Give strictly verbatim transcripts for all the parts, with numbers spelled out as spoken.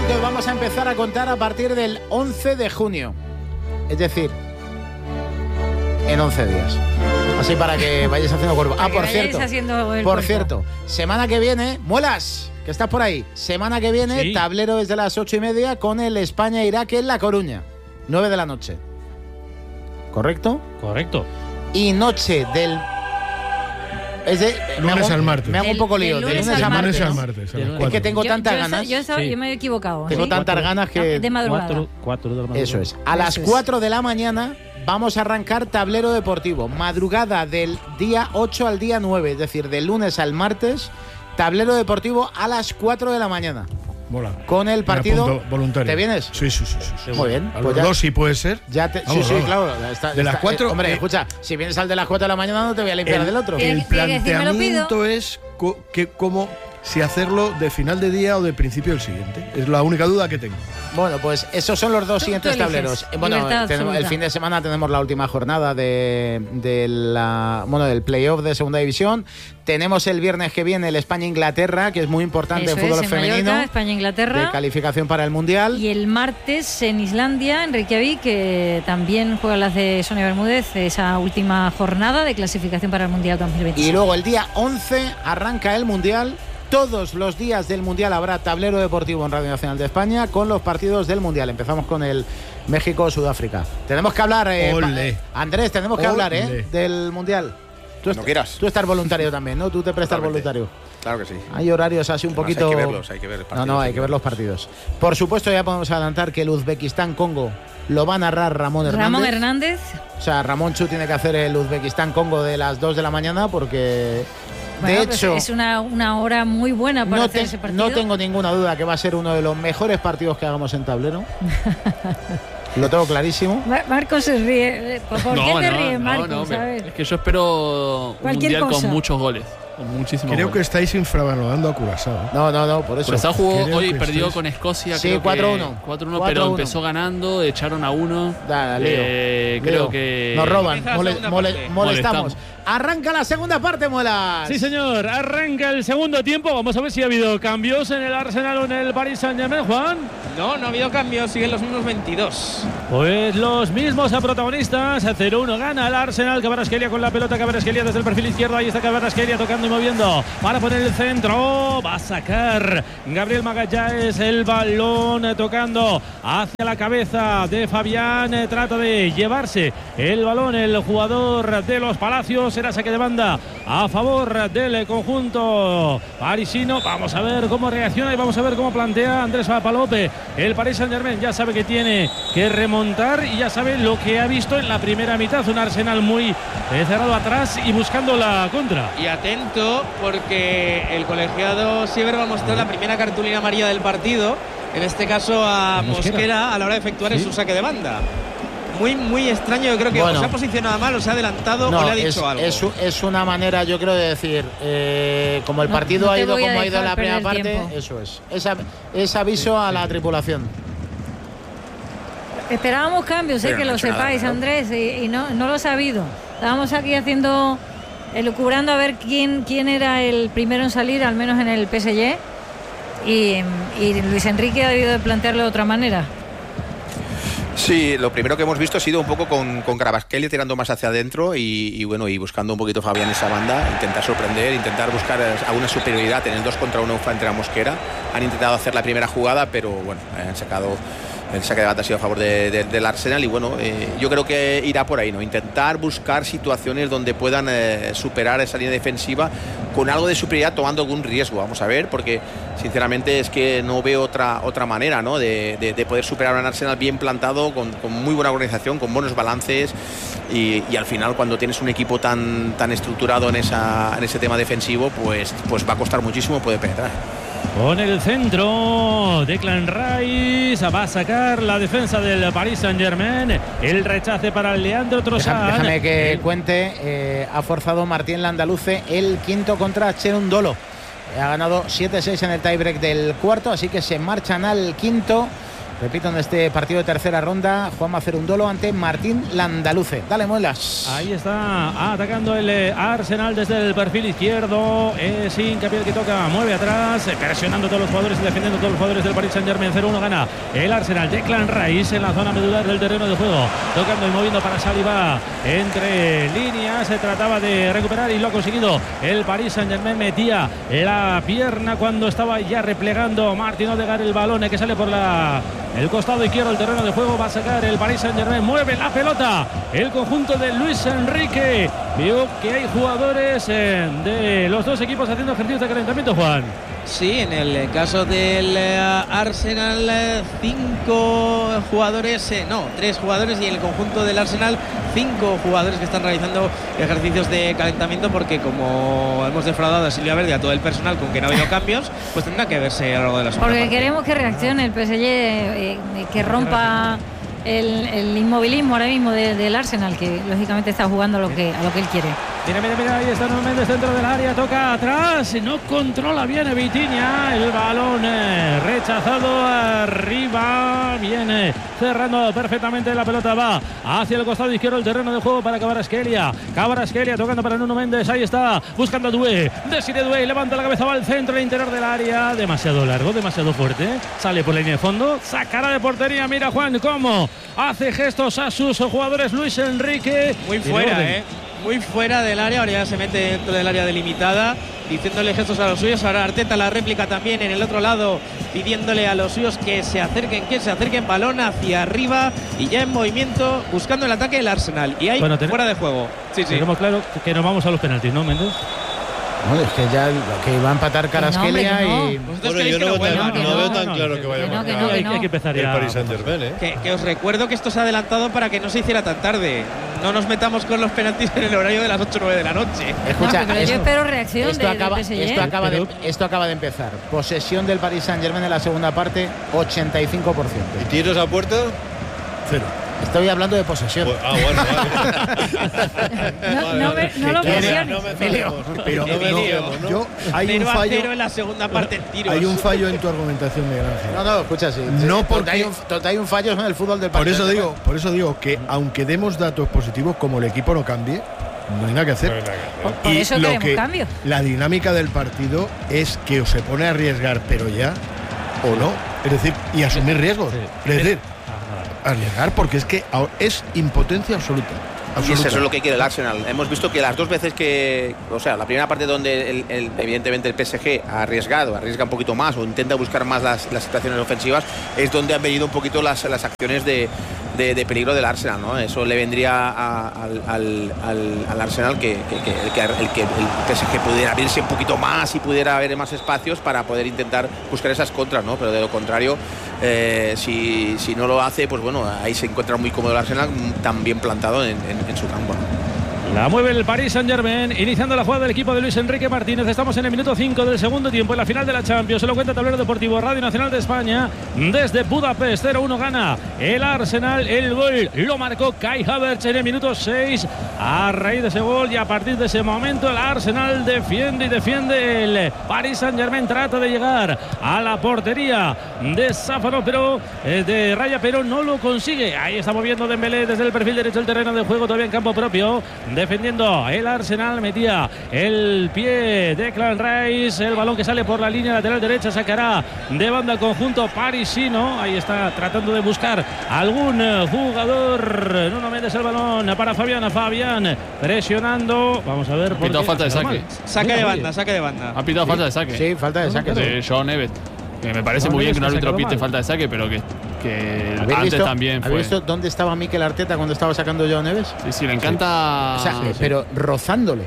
que os vamos a empezar a contar a partir del once de junio. Es decir, en once días. Así para que vayáis haciendo cuerpo. Ah, por cierto. Por cuerpo. cierto, semana que viene, Muelas, que estás por ahí. Semana que viene, sí. Tablero desde las ocho y media con el España-Irak en La Coruña. nueve de la noche. ¿Correcto? Correcto. Y noche del... Es de lunes hago, al martes. Me hago un poco lío. De lunes, lunes al martes. Lunes al martes. Es que tengo yo, tantas yo ganas. Yo, yo, yo me he equivocado. Tengo ¿sí? tantas cuatro, ganas que... De madrugada. Cuatro, cuatro de la madrugada. Eso es. A las cuatro de la mañana vamos a arrancar Tablero Deportivo. Madrugada del día ocho al día nueve. Es decir, del lunes al martes. Tablero Deportivo a las cuatro de la mañana. Mola. Con el partido voluntario. ¿Te vienes? Sí, sí, sí. sí, sí. Muy bien. A pues los ya, dos sí puede ser. Ya te, vamos, sí, vamos. sí, claro. Está, de las está, cuatro. Eh, hombre, eh, escucha, si vienes al de las cuatro de la mañana no te voy a limpiar el, del otro. El planteamiento es co que cómo si hacerlo de final de día o de principio del siguiente. Es la única duda que tengo. Bueno, pues esos son los dos tú, siguientes tú tableros. Bueno, tenemos, el fin de semana tenemos la última jornada de, de la, bueno, del playoff de segunda división. Tenemos el viernes que viene el España-Inglaterra, que es muy importante Eso en fútbol es, en femenino. Mallorca, España-Inglaterra. De calificación para el Mundial. Y el martes en Islandia, en Reykjavik, que también juega las de Sonia Bermúdez, esa última jornada de clasificación para el Mundial dos mil veintiséis. Y luego el día once arranca el Mundial. Todos los días del Mundial habrá tablero deportivo en Radio Nacional de España con los partidos del Mundial. Empezamos con el México-Sudáfrica. Tenemos que hablar, eh, Andrés, tenemos que Olé. hablar eh, del Mundial. Tú, no quieras. Tú estás voluntario también, ¿no? Tú te prestas Totalmente. voluntario. Claro que sí. Hay horarios así un Además, poquito... hay que verlos, hay que ver los partidos. No, no, hay que ver los partidos. Por supuesto, ya podemos adelantar que el Uzbekistán-Congo lo va a narrar Ramón Hernández. Ramón Hernández. O sea, Ramón Chu tiene que hacer el Uzbekistán-Congo de las dos de la mañana porque... Bueno, de pues hecho, es una, una hora muy buena para no hacer te, ese partido. No tengo ninguna duda que va a ser uno de los mejores partidos que hagamos en tablero. Lo tengo clarísimo. Marcos se ríe. ¿Por no, qué te no, ríes, no, Marcos? No, no, ¿sabes? es que yo espero Cualquier un mundial cosa. con muchos goles. Con muchísimos Creo goles. que estáis infravalorando a Curazao. No, no, no, por eso. Curazao jugó Creo hoy, que perdió estáis... con Escocia. Sí, cuatro uno. cuatro uno, pero empezó ganando, echaron a uno. Dale, Leo. Eh, Leo. Creo que. Nos roban, mole, mole, molestamos. Molestamos. Arranca la segunda parte, Muelas. Sí, señor. Arranca el segundo tiempo. Vamos a ver si ha habido cambios en el Arsenal o en el Paris Saint-Germain, Juan. No, no ha habido cambios. Siguen los mismos veintidós. Pues los mismos a protagonistas. cero uno gana el Arsenal. Kvaratskhelia con la pelota. Kvaratskhelia desde el perfil izquierdo. Ahí está Kvaratskhelia tocando y moviendo para poner el centro. Va a sacar Gabriel Magallanes el balón tocando hacia la cabeza de Fabián. Trata de llevarse el balón el jugador de los Palacios. Será saque de banda a favor del conjunto parisino. Vamos a ver cómo reacciona y vamos a ver cómo plantea Andrés Papalope. El Paris Saint-Germain ya sabe que tiene que remontar y ya sabe lo que ha visto en la primera mitad. Un Arsenal muy cerrado atrás y buscando la contra. Y atento porque el colegiado Siever va a mostrar la primera cartulina amarilla del partido. En este caso a Mosquera, Mosquera a la hora de efectuar ¿Sí? su saque de banda. Muy, muy extraño, yo creo que bueno, o se ha posicionado mal, o se ha adelantado no, o le ha dicho es, algo. Es, es una manera, yo creo, de decir, eh, como el no, partido no ha ido como ha ido en la primera parte, tiempo. eso es. Es, es aviso a la tripulación. Esperábamos cambios, sé eh, que no lo sepáis, nada, ¿no? Andrés, y, y no, no lo he sabido. Estábamos aquí haciendo, elucubrando a ver quién, quién era el primero en salir, al menos en el P S G, y, y Luis Enrique ha debido de plantearlo de otra manera. Sí, lo primero que hemos visto ha sido un poco con, con Kvaratskhelia tirando más hacia adentro y, y bueno y buscando un poquito Fabián esa banda, intentar sorprender, intentar buscar alguna superioridad en el dos contra uno frente a Mosquera. Han intentado hacer la primera jugada, pero bueno, han sacado el saque de banda ha sido a favor de, de, del Arsenal y bueno, eh, yo creo que irá por ahí, ¿no? Intentar buscar situaciones donde puedan eh, superar esa línea defensiva con algo de superioridad, tomando algún riesgo. Vamos a ver, porque sinceramente es que no veo otra otra manera, ¿no? de, de, de poder superar a un Arsenal bien plantado, con, con muy buena organización, con buenos balances y, y al final cuando tienes un equipo tan, tan estructurado en, esa, en ese tema defensivo, pues, pues va a costar muchísimo poder penetrar. Con el centro, Declan Rice va a sacar la defensa del Paris Saint-Germain. El rechace para Leandro Trossard. Déjame, déjame que cuente, eh, ha forzado Martín Landaluce el quinto contra Cherundolo. Ha ganado siete seis en el tiebreak del cuarto, así que se marchan al quinto repito, en este partido de tercera ronda, Juanma Cerundolo ante Martín Landaluce. Dale, Muelas. Ahí está atacando el eh, Arsenal desde el perfil izquierdo. Es Hincapié que toca, mueve atrás, eh, presionando a todos los jugadores y defendiendo a todos los jugadores del Paris Saint-Germain. cero uno gana el Arsenal. Declan Rice en la zona medular del terreno de juego, tocando y moviendo para Saliba entre líneas. Se trataba de recuperar y lo ha conseguido el Paris Saint-Germain. Metía la pierna cuando estaba ya replegando Martín Odegaard. El balón que sale por la el costado izquierdo del terreno de juego. Va a sacar el Paris Saint-Germain. Mueve la pelota el conjunto de Luis Enrique. Veo que hay jugadores eh, de los dos equipos haciendo ejercicios de calentamiento, Juan. Sí, en el caso del uh, Arsenal, uh, cinco jugadores, eh, no, tres jugadores, y en el conjunto del Arsenal, cinco jugadores que están realizando ejercicios de calentamiento, porque como hemos defraudado a Silvia Verde y a todo el personal con que no ha habido cambios, pues tendrá que verse a lo largo de la segunda Porque parte. Queremos que reaccione el P S G, eh, que rompa el, el inmovilismo ahora mismo de, del Arsenal, que lógicamente está jugando a lo que, a lo que él quiere. Mira, mira, mira, ahí está nuevamente dentro del área, toca atrás, no controla bien Vitinha, el balón eh, rechazado arriba, viene cerrando perfectamente la pelota, va hacia el costado izquierdo del terreno de juego para Kvaratskhelia, Kvaratskhelia tocando para Nuno Méndez, ahí está, buscando a Doué, Desiré Doué, levanta la cabeza, va al centro, el interior del área, demasiado largo, demasiado fuerte, sale por la línea de fondo, sacará de portería, mira Juan cómo hace gestos a sus jugadores Luis Enrique. Muy fuera, eh. Muy fuera del área, ahora ya se mete dentro del área delimitada, diciéndole gestos a los suyos. Ahora Arteta la réplica también en el otro lado, pidiéndole a los suyos que se acerquen, que se acerquen, balón hacia arriba y ya en movimiento, buscando el ataque del Arsenal. Y ahí bueno, fuera de juego. Sí, sí. Tenemos claro que nos vamos a los penaltis, ¿no, Méndez? No, es que ya que va a empatar Kvaratskhelia no, y... Bueno, yo no, veo tan, no, no veo tan claro que vaya a marcar. Hay que empezar ya. El Paris Saint-Germain, ¿eh? Que, que os recuerdo que esto se ha adelantado para que no se hiciera tan tarde. No nos metamos con los penaltis en el horario de las ocho o nueve de la noche. Escucha, no, pero esto, yo espero reacción esto, de, acaba, del P S G. esto, acaba de, esto acaba de empezar. Posesión del Paris Saint-Germain en la segunda parte, ochenta y cinco por ciento. ¿Y tiros a puerta? Cero. Estoy hablando de posesión. Pues, ah, bueno, vale. no, vale, no, vale. me, no lo presiones. No me pero, pero no me liemos, ¿no? Yo, hay cero un fallo, a cero en la segunda parte en tiros. Hay un fallo en tu argumentación, Miguel Ángel. No, no, escucha, sí. No porque hay un, hay un fallo en el fútbol del Paris. Por eso digo, por eso digo que aunque demos datos positivos, como el equipo no cambie, no hay nada que hacer. No hay nada que hacer. Por, por eso queremos que, cambio. La dinámica del partido es que o se pone a arriesgar, pero ya, o no. Es decir, y asumir riesgos. Es decir, arriesgar, porque es que es impotencia absoluta. Y eso es lo que quiere el Arsenal. Hemos visto que las dos veces que, o sea, la primera parte donde el, el, evidentemente el P S G ha arriesgado, arriesga un poquito más o intenta buscar más las, las situaciones ofensivas, es donde han venido un poquito las, las acciones de, de, de peligro del Arsenal, ¿no? Eso le vendría a, al, al, al, al Arsenal que, que, que, el, que, el que el P S G pudiera abrirse un poquito más y pudiera haber más espacios para poder intentar buscar esas contras, ¿no? Pero de lo contrario, eh, si, si no lo hace, pues bueno, ahí se encuentra muy cómodo el Arsenal, tan bien plantado en, en en su campo. La mueve el Paris Saint-Germain, iniciando la jugada del equipo de Luis Enrique Martínez. Estamos en el minuto cinco del segundo tiempo, en la final de la Champions. Se lo cuenta Tablero Deportivo, Radio Nacional de España. Desde Budapest, cero uno gana el Arsenal. El gol lo marcó Kai Havertz en el minuto seis. A raíz de ese gol y a partir de ese momento, el Arsenal defiende y defiende. El Paris Saint-Germain trata de llegar a la portería de Záfaro, pero eh, de Raya, pero no lo consigue. Ahí está moviendo Dembélé desde el perfil derecho del terreno de juego, todavía en campo propio. Defendiendo el Arsenal, metía el pie Declan Rice, el balón que sale por la línea lateral derecha, sacará de banda el conjunto parisino. Ahí está tratando de buscar algún jugador. Nuno Méndez, el balón para Fabián, Fabián presionando. Vamos a ver. Ha pitado falta de saque. Saque de banda, saque de banda. Ha pitado sí, falta de saque. Sí, falta de saque. De Joao Neves. Que me parece no, muy bien que un árbitro pite mal. falta de saque, pero que, que antes visto, también fue. ¿Habéis visto dónde estaba Mikel Arteta cuando estaba sacando Joao Neves? Sí, sí, le encanta. Sí. O sea, sí. pero rozándole.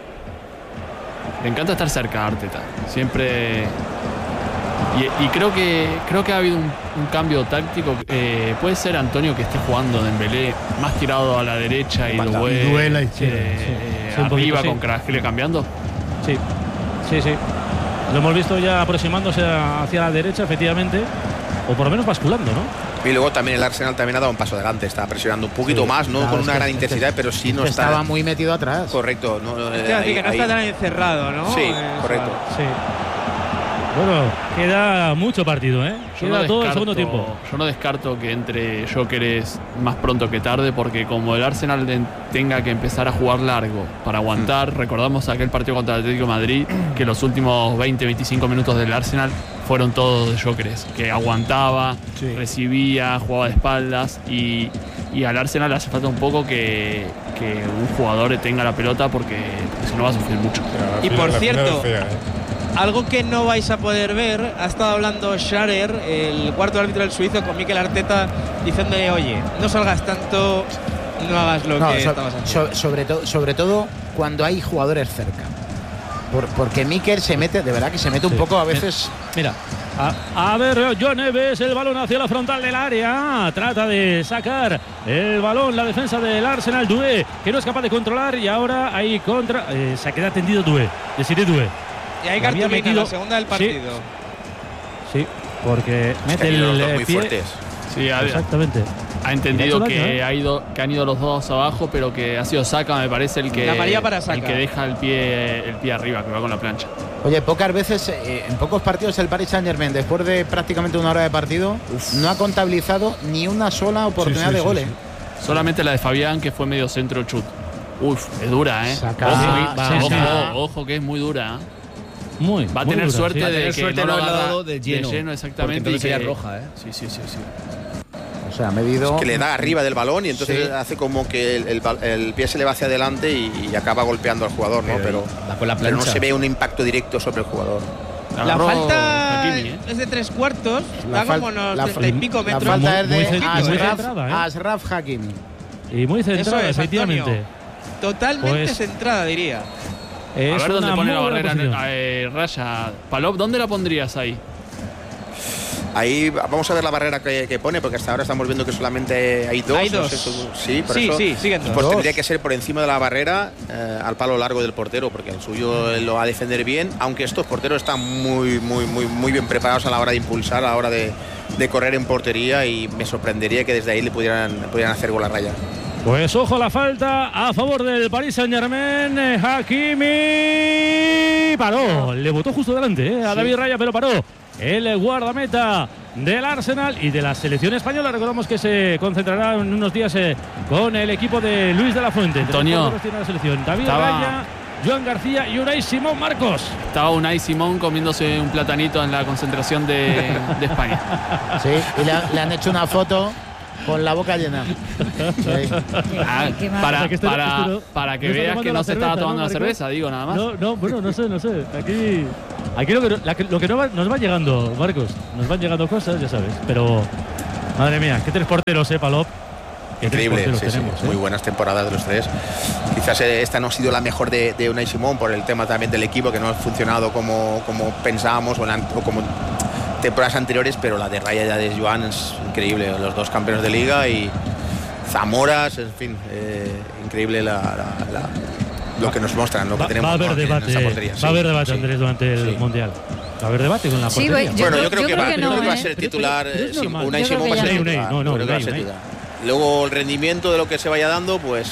Le encanta estar cerca a Arteta. Siempre. Y, y creo que creo que ha habido un, un cambio táctico. Eh, puede ser, Antonio, que esté jugando Dembélé más tirado a la derecha y Doué a la izquierda. Eh, sí. Sí, arriba poquito, con sí. Kvaratskhelia cambiando. Sí, sí, sí. Lo hemos visto ya aproximándose hacia la derecha, efectivamente, o por lo menos basculando, ¿no? Y luego también el Arsenal también ha dado un paso adelante, está presionando un poquito sí, más, no claro, con una gran que, intensidad, pero sí no está. Estaba muy metido atrás. Correcto. No, eh, ahí, que no ahí, está tan encerrado, ¿no? Sí, eh, correcto. Sí. Bueno, queda mucho partido, ¿eh? Queda no todo descarto, el segundo tiempo. Yo no descarto que entre Gyökeres más pronto que tarde, porque como el Arsenal de, tenga que empezar a jugar largo para aguantar, mm. recordamos aquel partido contra el Atlético de Madrid, que los últimos veinte a veinticinco minutos del Arsenal fueron todos de Gyökeres, que aguantaba, sí. recibía, jugaba de espaldas, y, y al Arsenal le hace falta un poco que, que un jugador tenga la pelota, porque, porque si no va a sufrir mucho. Y por cierto, fea, ¿eh? Algo que no vais a poder ver, ha estado hablando Scharer, el cuarto árbitro del suizo, con Mikel Arteta, diciéndole, oye, no salgas tanto, no hagas lo no, que so, estabas haciendo. So, sobre, to, sobre todo cuando hay jugadores cerca. Por, porque Mikel se mete, de verdad que se mete un sí. poco a veces. Mira, a, a ver, Joan Neves, el balón hacia la frontal del área. Trata de sacar el balón, la defensa del Arsenal. Doué, que no es capaz de controlar, y ahora ahí contra. Eh, se queda tendido Doué, Desiré Doué. Y hay cartulina metido, la segunda del partido. Sí, sí, porque mete el, el muy pie. Fuertes. Sí, ha, exactamente. Ha entendido que, daño, ¿eh? ha ido, que han ido los dos abajo, pero que ha sido Saka, me parece, el que, la María para el que deja el pie, el pie arriba, que va con la plancha. Oye, pocas veces, eh, en pocos partidos, el Paris Saint-Germain, después de prácticamente una hora de partido, Uf. no ha contabilizado ni una sola oportunidad sí, sí, de gol. Sí, sí. Solamente la de Fabián, que fue medio centro chut. Uf, es dura, ¿eh? Saka, ojo, va, ojo, Saka. ojo, ojo, que es muy dura, ¿eh? Muy, va a muy tener dura, suerte sí. de tener que suerte no lo haga de lleno, de lleno exactamente, y sería que, roja, ¿eh? Sí, sí, sí, sí. O sea, ha medido. Es que le da arriba del balón y entonces sí. hace como que el, el, el pie se le va hacia adelante y, y acaba golpeando al jugador, ¿no? Pero, pero, con la pero no se ve un impacto directo sobre el jugador. La, la falta Hakimi, ¿eh? es de tres cuartos, la da como unos treinta y pico metros. La falta es de Ashraf, ¿eh? Ashraf Hakimi. Y muy centrada, es, efectivamente. Antonio. Totalmente pues, centrada, diría. Es a ver dónde pone la barrera, eh, Raya. Palop, ¿dónde la pondrías ahí? Ahí vamos a ver la barrera que, que pone, porque hasta ahora estamos viendo que solamente hay dos. Hay dos. No sé, sí, por sí, eso, sí, siguen dos. Pues tendría que ser por encima de la barrera, eh, al palo largo del portero, porque el suyo lo va a defender bien, aunque estos porteros están muy, muy, muy, muy bien preparados a la hora de impulsar, a la hora de, de correr en portería, y me sorprendería que desde ahí le pudieran, pudieran hacer gol a Raya. Pues ojo la falta a favor del Paris Saint-Germain. Hakimi paró, le botó justo delante eh, a sí. David Raya, pero paró el guardameta del Arsenal y de la selección española. Recordamos que se concentrará en unos días eh, con el equipo de Luis de la Fuente. Antonio, la selección. David estaba... Raya, Joan García y Unai Simón. Marcos. Estaba Unai Simón comiéndose un platanito en la concentración de, de España. Sí, y le, le han hecho una foto con la boca llena. Sí. Ah, para, para, para que veas que no se estaba tomando la cerveza, digo, nada más. No, no, bueno, no sé, no sé. Aquí, aquí lo que, la, lo que no va, nos va llegando, Marcos, nos van llegando cosas, ya sabes. Pero, madre mía, qué tres porteros, eh, Palop. Increíble, sí, tenemos, sí. ¿eh? Muy buenas temporadas de los tres. Quizás esta no ha sido la mejor de, de Unai Simón por el tema también del equipo, que no ha funcionado como, como pensábamos o, la, o como temporadas anteriores, pero la de Raya y la de Joan es increíble. Los dos campeones de liga y Zamoras, en fin, eh, increíble la, la, la, lo que nos muestran, lo que va, tenemos va a haber ¿no? debate, en portería. Va a haber debate, sí, Andrés, durante el sí. Mundial. Va a haber debate con la portería. Sí, yo bueno, creo, yo creo, yo que, creo va, que, no, creo que va a ¿eh? ser titular. Pero, Unai Simón va a ser titular. No, no, creo que va a ser titular. Luego el rendimiento de lo que se vaya dando, pues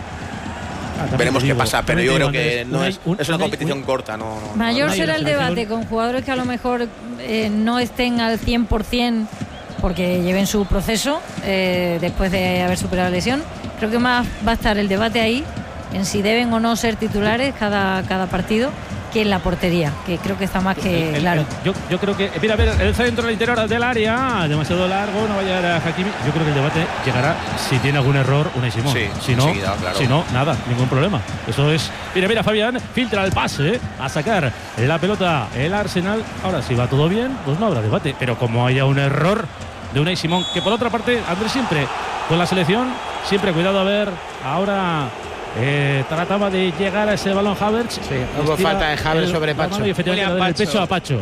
ah, veremos digo, qué pasa, pero yo creo que no es, un, es una competición un, corta. No, no, mayor no, será el debate con jugadores que a lo mejor eh, no estén al cien por ciento porque lleven su proceso eh, después de haber superado la lesión. Creo que más va a estar el debate ahí en si deben o no ser titulares cada, cada partido, que en la portería, que creo que está más que el, el, claro. El, yo, yo creo que, mira, a ver, el centro, el interior del área, demasiado largo, no va a llegar a Hakimi. Yo creo que el debate llegará si tiene algún error Unai Simón. Sí, si no, seguida, claro. si no, nada, ningún problema. Eso es. Mira, mira, Fabián filtra el pase a sacar la pelota el Arsenal. Ahora, si va todo bien, pues no habrá debate. Pero como haya un error de Unai Simón, que por otra parte, Andrés, siempre con la selección, siempre cuidado a ver ahora. Eh, trataba de llegar a ese balón Havertz. Sí, hubo falta de Havertz sobre Pacho. Y efectivamente le da el pecho a Pacho.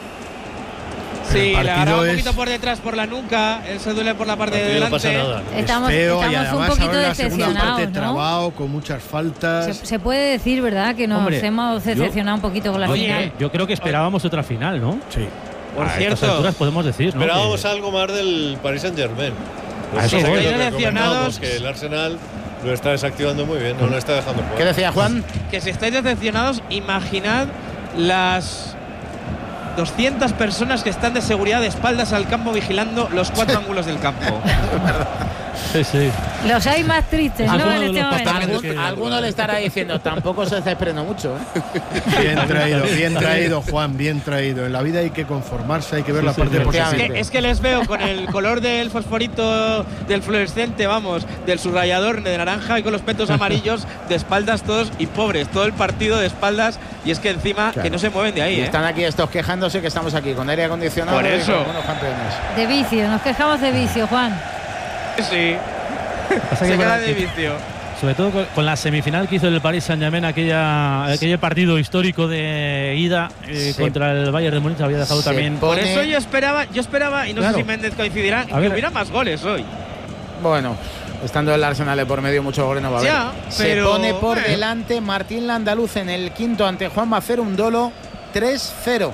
Sí, le agarra un poquito por detrás por la nuca, él se duele por la parte de delante. No pasa nada. Estamos, es feo, estamos y además un poquito ahora la segunda decepcionados, parte ¿no? trabado, con muchas faltas. Se, se puede decir, ¿verdad? Que nos Hombre, hemos decepcionado yo, un poquito con la oye, final. Yo creo que esperábamos otra final, ¿no? Sí. Por a cierto, estas alturas podemos decir, ¿no? Esperábamos que... algo más del Paris Saint-Germain. Pues sí, voy. Decepcionados. Que el Arsenal lo está desactivando muy bien, no lo está dejando jugar. ¿Qué decía Juan? Que si estáis decepcionados, imaginad las doscientas personas que están de seguridad de espaldas al campo vigilando los cuatro ángulos del campo. Sí, sí. Los hay más tristes, ¿no? En este momento. Algún, alguno le estará diciendo, tampoco se desesperó mucho, ¿eh? Bien traído, bien traído, Juan, bien traído. En la vida hay que conformarse, hay que ver sí, la sí, parte positiva. Es que, es que les veo con el color del fosforito del fluorescente, vamos, del subrayador de naranja y con los petos amarillos de espaldas todos y pobres, todo el partido de espaldas, y es que encima claro. que no se mueven de ahí, ¿eh? Están aquí estos quejándose que estamos aquí con aire acondicionado. Por eso. De vicio, nos quejamos de vicio, Juan. Sí, se queda de vicio. Sobre todo con, con la semifinal que hizo el Paris Saint-Germain, aquella, aquel partido histórico de ida eh, sí. contra el Bayern de Múnich, había dejado se también. Por eso yo esperaba, yo esperaba, y no claro. sé si Méndez coincidirá, que hubiera más goles hoy. Bueno, estando el Arsenal de por medio, muchos goles no va a haber. Ya, se pero, pone por bueno. delante Martín Landaluz en el quinto ante Juan Macero, un dolo tres cero.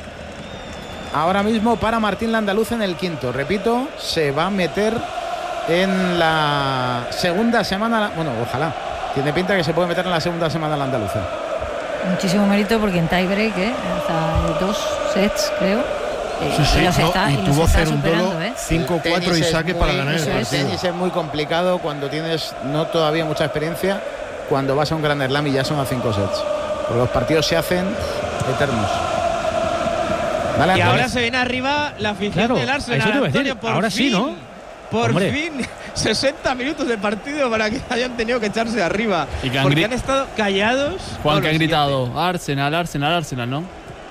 Ahora mismo para Martín Landaluz en el quinto. Repito, se va a meter en la segunda semana, bueno, ojalá, tiene pinta que se puede meter en la segunda semana la andaluza. Muchísimo mérito porque en tiebreak, ¿eh? hasta dos sets, creo. Sí, sí, y, los no, está, y, y tuvo los hacer está un dolo ¿eh? cinco cuatro y saque muy, para ganar el partido. El tenis es muy complicado cuando tienes no todavía mucha experiencia, cuando vas a un Grand Slam y ya son a cinco sets. Porque los partidos se hacen eternos. Vale, y ahora se viene arriba la afición claro, del Arsenal, Antonio, por ahora fin. Sí, ¿no? Por Hombre. fin, sesenta minutos de partido para que hayan tenido que echarse arriba. Y que han porque gri- han estado callados. Juan, que han gritado Arsenal, Arsenal, Arsenal, ¿no?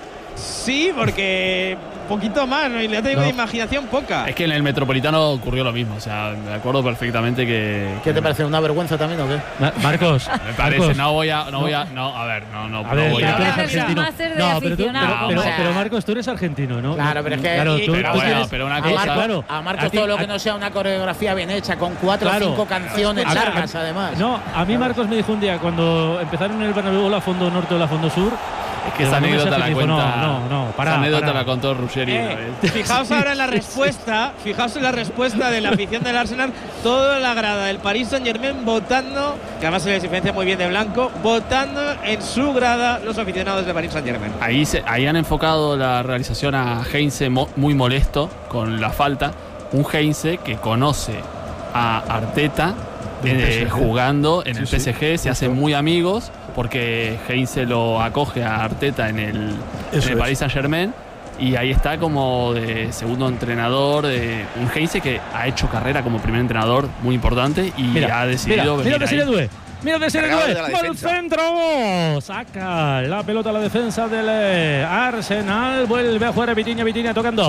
Sí, porque poquito más, ¿no? Y le ha tenido no. de imaginación poca. Es que en el Metropolitano ocurrió lo mismo. O sea, me acuerdo perfectamente que. ¿Qué que te parece? ¿Una vergüenza también o qué? Ma- Marcos. Me parece, Marcos. no voy a. No, no voy a. No, a ver, no, no. A ver, no voy tú a. eres argentino. No, pero, tú, pero, no, pero, o sea, pero Marcos, tú eres argentino, ¿no? Claro, pero es que. Claro, tú, pero tú bueno, tienes, pero una a cosa. Marcos, claro, a Marcos a ti, todo lo que a, no sea una coreografía bien hecha, con cuatro o claro, cinco canciones a, largas, a, además. No, a mí Marcos me dijo un día, cuando empezaron en el Bernabéu la Fondo Norte o la Fondo Sur. Es que esa anécdota la cuenta. No, no, no, para. Esa anécdota para. la contó Ruggeri. Eh, fijaos ahora en la respuesta, fijaos en la respuesta de la afición del Arsenal, toda la grada del Paris Saint-Germain votando, que además se les diferencia muy bien de blanco, votando en su grada los aficionados del Paris Saint-Germain. Ahí, se, ahí han enfocado la realización a Heinze mo, muy molesto con la falta. Un Heinze que conoce a Arteta eh, jugando en sí, el P S G, sí, se hacen muy amigos porque Heinze lo acoge a Arteta en el, en el Paris Saint-Germain. Y ahí está como de segundo entrenador, de un Heinze que ha hecho carrera como primer entrenador muy importante y mira, ha decidido mira, venir mira ahí. Mira de Serie va al centro, saca la pelota a la defensa del eh, Arsenal, vuelve a jugar a Vitinha, Vitinha tocando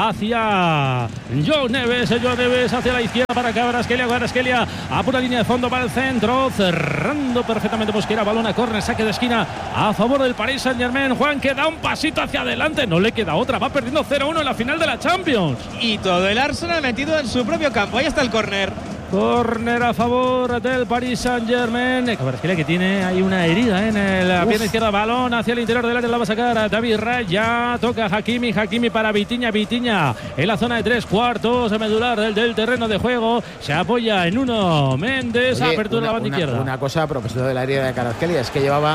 hacia Joe Neves, Joe Neves hacia la izquierda para Kvaratskhelia, Kvaratskhelia a pura línea de fondo para el centro, cerrando perfectamente Mosquera, balón a córner, saque de esquina a favor del Paris Saint-Germain. Juan, que da un pasito hacia adelante, no le queda otra, va perdiendo cero uno en la final de la Champions. Y todo el Arsenal metido en su propio campo, ahí está el córner. Córner a favor del Paris Saint-Germain. Kvaratskhelia que tiene ahí una herida en la pierna izquierda. Balón hacia el interior del área. La va a sacar a David Raya. Toca Hakimi. Hakimi para Vitinha. Vitinha en la zona de tres cuartos. Medular del, del terreno de juego. Se apoya en uno. Méndez. Oye, apertura una, la banda una, izquierda. Una cosa a propósito de la herida de Kvaratskhelia es que llevaba.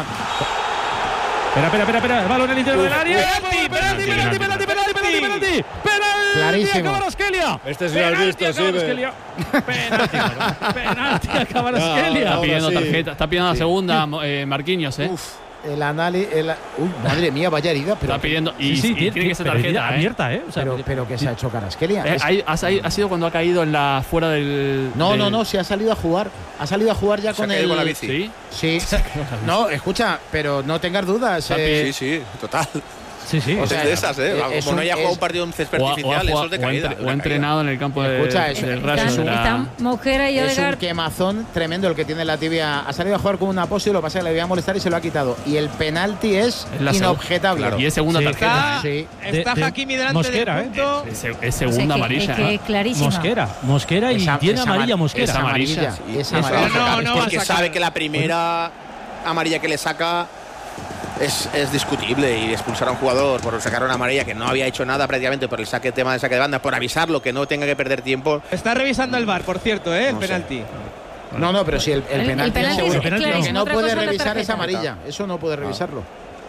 Espera, espera, espera, espera. Balón en el interior uf, del área. Penalti, penalti, penalti, penalti, penalti, penalti, penalti. Penalti a Kvaratskhelia. Este sí lo has visto, sí. Penalti, penalti a Kvaratskhelia. Está pidiendo tarjeta, está pidiendo la segunda, eh, Marquinhos, ¿eh? Uf. El análisis. Uy, madre mía, vaya herida. Pero está pidiendo. Y, sí, sí, y tiene, tiene que ser tarjeta. ¿eh? Abierta, ¿eh? O sea, pero, pero que se ha hecho Kvaratskhelia. Eh, es... hay, ha, ha sido cuando ha caído en la fuera del. No, del... no, no, se ha salido a jugar. Ha salido a jugar ya se con ha el. Con la bici. Sí. Sí. No, escucha, pero no tengas dudas. Eh... Sí, sí, total. Sí, sí. O sea, es de esas, ¿eh? Es Como un, no haya jugado es, un partido en césped artificial, eso es de caída. O ha entrenado en el campo de. Escucha, es, del Rayo. Están, La... están Mosquera y Es Odegaard. un quemazón tremendo el que tiene la tibia. Ha salido a jugar con un apósito, lo que pasa es que le voy a molestar y se lo ha quitado. Y el penalti es, es inobjetable. Claro. Y es segunda sí, tarjeta. Está, sí. está de, de, Hakimi delante Mosquera, del punto. ¿eh? Es, es, es segunda o sea, amarilla. Es que es clarísima. Mosquera, Mosquera y esa, tiene esa amarilla Mosquera. Es amarilla. Sí, es amarilla. No, no, no, porque sabe que la primera amarilla que le saca Es, es discutible y expulsar a un jugador por sacar una amarilla que no había hecho nada prácticamente por el saque tema de saque de banda, por avisarlo que no tenga que perder tiempo. Está revisando el V A R, por cierto, ¿eh? El no penalti. No, no, pero si el, el, el penalti, el penalti seguro. es, es lo que no puede revisar es esa amarilla. Eso no puede revisarlo.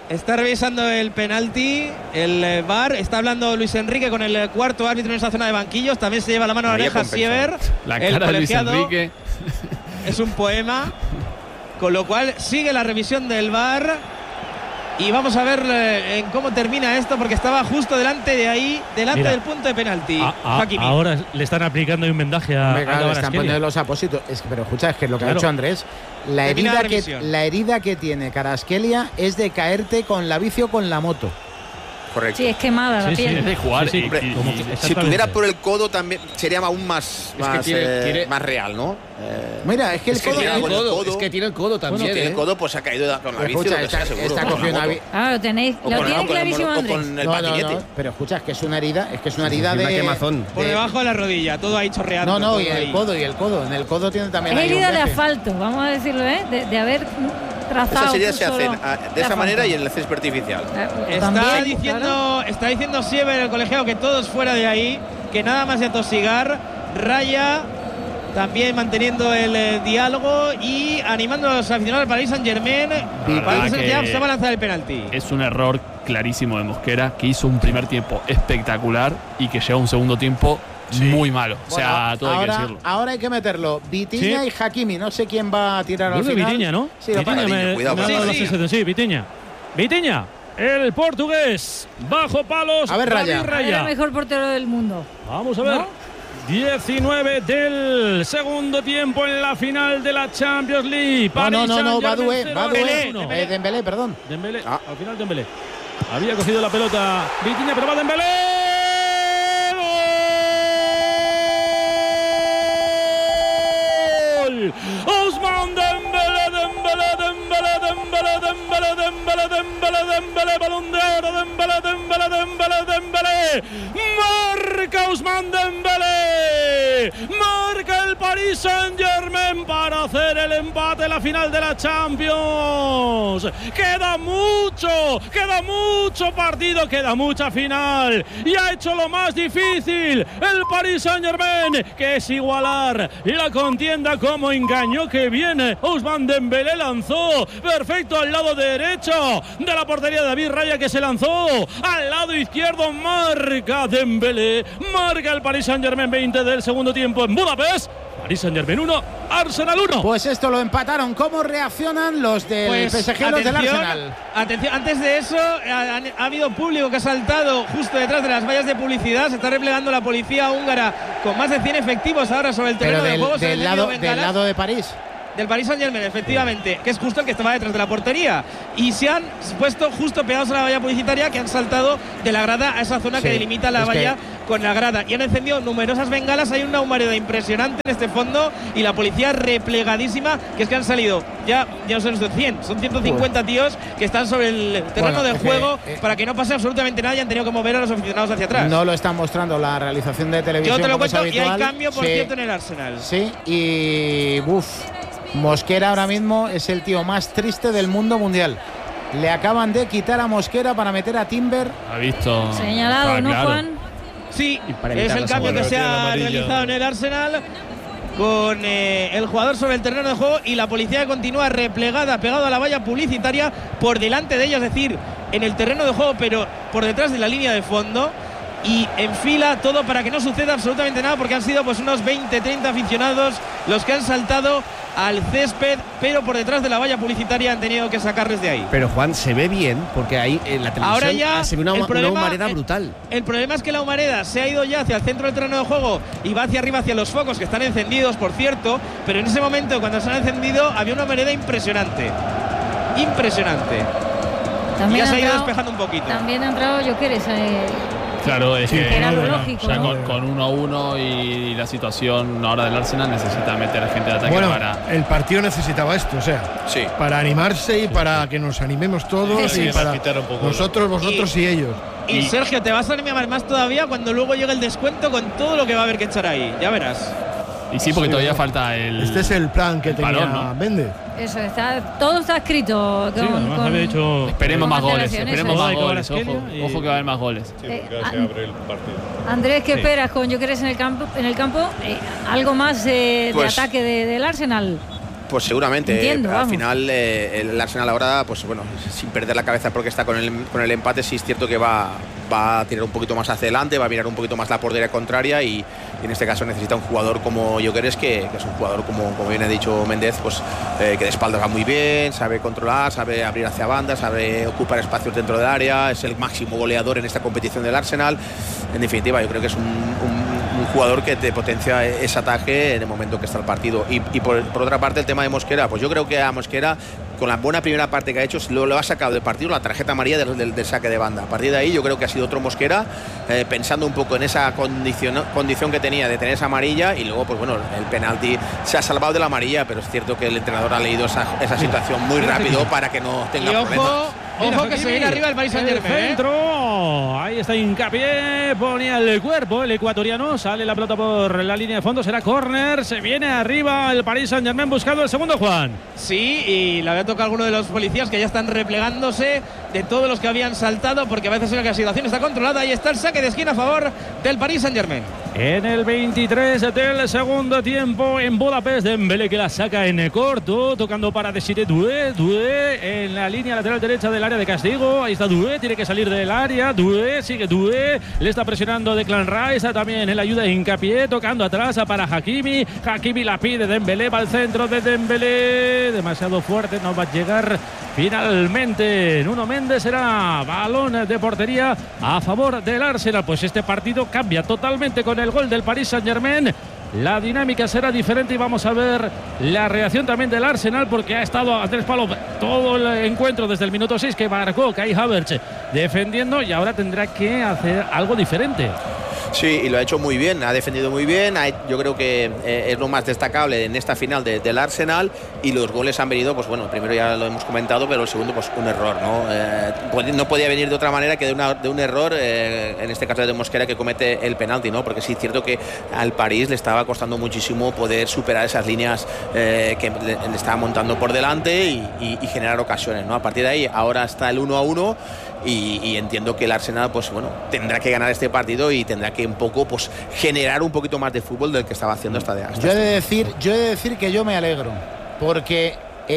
Está revisando el penalti, el V A R. Está hablando Luis Enrique con el cuarto árbitro en esa zona de banquillos. También se lleva la mano a la oreja Siever. La cara de Luis Enrique. Es un poema. Con lo cual sigue la revisión del V A R. Y vamos a ver eh, en cómo termina esto, porque estaba justo delante de ahí, delante Mira, del punto de penalti. A, a, ahora le están aplicando un vendaje a, Venga, a le están poniendo los apósitos. Es que, pero escucha, es que lo que claro. ha hecho Andrés, la herida, la, que, la herida que tiene Kvaratskhelia es de caerte con la bici o con la moto. Correcto. Sí, es quemada la sí, piel. Sí, es de jugar. Sí, sí, hombre, y, si tuviera por el codo también sería aún más, es más, que tiene, eh, tiene, más real, ¿no? Eh, Mira, es que el, es codo, que el codo, codo, es que tiene el codo también. Bueno, ¿eh? tiene el codo, pues ha caído con la bici. Escucha, está, está cogiendo una bici. Ah, lo tenéis, lo con, tiene no, clarísimo con, Andrés. con el no, patinete. No, no, pero escucha, es que es una herida, es que es una herida sí, de una quemazón. Por de, debajo de la rodilla, todo ahí chorreando. No, no, y el ahí. codo, y el codo. En el codo tiene también. Es ahí herida un de asfalto, vamos a decirlo, ¿eh? De, de haber trazado. Esas heridas se hacen a, de esa manera y en el césped artificial. Eh, está, también, diciendo, claro. está diciendo Siever, el colegiado, que todos fuera de ahí, que nada más de atosigar. Raya también manteniendo el eh, diálogo y animando a los aficionados del Paris Saint-Germain. Parece que ya se va a lanzar el penalti. Es un error clarísimo de Mosquera, que hizo un primer tiempo espectacular y que lleva un segundo tiempo sí. muy malo. O sea, bueno, todo ahora, hay que decirlo. Ahora hay que meterlo. Vitinha ¿Sí? y Hakimi. No sé quién va a tirar al final. Vitinha, ¿no? Sí, Vitinha, me, cuidado. Me sí, sí. sí, Vitinha. Vitinha. El portugués, bajo palos. A ver, Raya. Raya. El mejor portero del mundo. Vamos a ver. ¿No? diecinueve del segundo tiempo en la final de la Champions League. No, no, no, no, Badoué, Badoué, Dembélé, eh, Dembélé, perdón. Dembélé, ah. al final Dembélé. Había cogido la pelota Vitinha, pero va Dembélé. ¡Gol! Ousmane Dembélé, Dembélé, Dembélé, Dembélé, Dembélé, Dembélé, Dembélé, Dembélé, balón de oro, Dembélé, Dembélé, Dembélé, Dembélé. Marca Ousmane Dembélé. Marca el Paris Saint-Germain para hacer el empate en la final de la Champions. Queda mucho, queda mucho partido, queda mucha final. Y ha hecho lo más difícil el Paris Saint-Germain, que es igualar la contienda. Como engañó que viene Ousmane Dembélé, lanzó perfecto al lado derecho de la portería de David Raya, que se lanzó al lado izquierdo. Marca Dembélé, marca el Paris Saint-Germain. Veinte del segundo tiempo en Budapest. Paris Saint-Germain uno, Arsenal uno. Pues esto lo empataron. ¿Cómo reaccionan los del pues, P S G, los del Arsenal? Atención, antes de eso ha, ha habido público que ha saltado justo detrás de las vallas de publicidad. Se está replegando la policía húngara con más de cien efectivos ahora sobre el terreno Pero del, de juego. Del, lado, del lado de París. Del Paris Saint-Germain, efectivamente, que es justo el que estaba detrás de la portería. Y se han puesto justo pegados a la valla publicitaria, que han saltado de la grada a esa zona sí, que delimita la valla que... con la grada. Y han encendido numerosas bengalas. Hay una humareda impresionante en este fondo y la policía replegadísima, que es que han salido, ya, ya no son cien, son ciento cincuenta Uf. tíos que están sobre el terreno bueno, de juego que, eh, para que no pase absolutamente nada y han tenido que mover a los aficionados hacia atrás. No lo están mostrando la realización de televisión. Yo te lo cuento es y hay cambio, por sí, cierto, en el Arsenal. Sí, y uff. Mosquera ahora mismo es el tío más triste del mundo mundial. Le acaban de quitar a Mosquera para meter a Timber. Ha visto. Señalado, ah, ¿no, claro. Juan? Sí, es el cambio que se ha realizado en el Arsenal con eh, el jugador sobre el terreno de juego y la policía que continúa replegada, pegado a la valla publicitaria por delante de ellos, es decir, en el terreno de juego, pero por detrás de la línea de fondo. Y en fila todo para que no suceda absolutamente nada, porque han sido pues unos veinte, treinta aficionados los que han saltado al césped, pero por detrás de la valla publicitaria han tenido que sacarles de ahí. Pero Juan, se ve bien, porque ahí en la televisión ahora ya se ve una, problema, una humareda el, brutal. El problema es que la humareda se ha ido ya hacia el centro del terreno de juego y va hacia arriba, hacia los focos, que están encendidos, por cierto, pero en ese momento, cuando se han encendido, había una humareda impresionante. Impresionante. También y ya se ha ido entrado, despejando un poquito. También ha entrado Jokeres. Eh, Claro, es sí, que era lo lógico, ya ¿no? con, con uno a uno y la situación ahora del Arsenal necesita meter a gente de ataque bueno, para. El partido necesitaba esto, o sea, sí. para animarse y para que nos animemos todos sí, y para nosotros, la... vosotros y, y ellos. Y, y Sergio, te vas a animar más todavía cuando luego llegue el descuento con todo lo que va a haber que echar ahí, ya verás. Y sí, porque sí, todavía falta el. Este es el plan que el tenía balón, ¿no? Méndez. Eso, está, todo está escrito. Con, sí, con, había dicho, esperemos más goles, esperemos más sí. goles. Ojo, y... ojo que va a haber más goles. Sí, porque eh, se abre el partido. Andrés, ¿qué sí. esperas con Jokeres en el campo? En el campo, eh, algo más eh, pues, de ataque de, del Arsenal. Pues seguramente. Entiendo, al vamos. final eh, el Arsenal ahora, pues bueno, sin perder la cabeza porque está con el, con el empate, sí es cierto que va, va a tirar un poquito más hacia adelante, va a mirar un poquito más la portería contraria y, y en este caso necesita un jugador como Gyökeres, que, que es un jugador, como, como bien ha dicho Méndez, pues eh, que de espaldas va muy bien, sabe controlar, sabe abrir hacia banda, sabe ocupar espacios dentro del área, es el máximo goleador en esta competición del Arsenal. En definitiva, yo creo que es un, un, un jugador que te potencia ese ataque en el momento que está el partido. Y, y por, por otra parte, el tema de Mosquera, pues yo creo que a Mosquera, con la buena primera parte que ha hecho, lo, lo ha sacado del partido la tarjeta amarilla del, del, del saque de banda. A partir de ahí yo creo que ha sido otro Mosquera, eh, pensando un poco en esa condición, condición que tenía de tener esa amarilla, y luego pues bueno, el penalti se ha salvado de la amarilla, pero es cierto que el entrenador ha leído esa, esa situación muy rápido para que no tenga y ojo, problemas. Ojo que se viene arriba el Paris Saint-Germain. El centro, ahí está Hincapié, ponía el cuerpo el ecuatoriano, sale la pelota por la línea de fondo, será córner, se viene arriba el Paris Saint-Germain buscando el segundo, Juan. Sí, y le había tocado a alguno de los policías que ya están replegándose de todos los que habían saltado, porque a veces en la situación está controlada. Ahí está el saque de esquina a favor del Paris Saint-Germain. En el veintitrés del segundo tiempo en Budapest, Dembélé que la saca en corto, tocando para Desiré Doué, Doué en la línea lateral derecha del área de castigo. Ahí está Doué, tiene que salir del área. Doué, sigue Doué, le está presionando Declan Rice, también en la ayuda de Hincapié, tocando atrás para Hakimi. Hakimi la pide, Dembélé va al centro de Dembélé, demasiado fuerte, no va a llegar finalmente. Nuno Méndez, será balón de portería a favor del Arsenal. Pues este partido cambia totalmente con el gol del Paris Saint-Germain. La dinámica será diferente y vamos a ver la reacción también del Arsenal, porque ha estado a tres palos todo el encuentro desde el minuto seis que marcó Kai Havertz defendiendo, y ahora tendrá que hacer algo diferente. Sí, y lo ha hecho muy bien, ha defendido muy bien. Yo creo que eh, es lo más destacable en esta final de, del Arsenal, y los goles han venido, pues bueno, el primero ya lo hemos comentado, pero el segundo pues un error, ¿no? Eh, no podía venir de otra manera que de, una, de un error, eh, en este caso de Mosquera, que comete el penalti, ¿no? Porque sí es cierto que al París le estaba costando muchísimo poder superar esas líneas eh, que le, le estaba montando por delante y, y, y generar ocasiones, ¿no? A partir de ahí ahora está el uno a uno. Y, y entiendo que el Arsenal pues bueno tendrá que ganar este partido y tendrá que un poco pues generar un poquito más de fútbol del que estaba haciendo hasta de hasta yo he de decir yo he de decir que yo me alegro, porque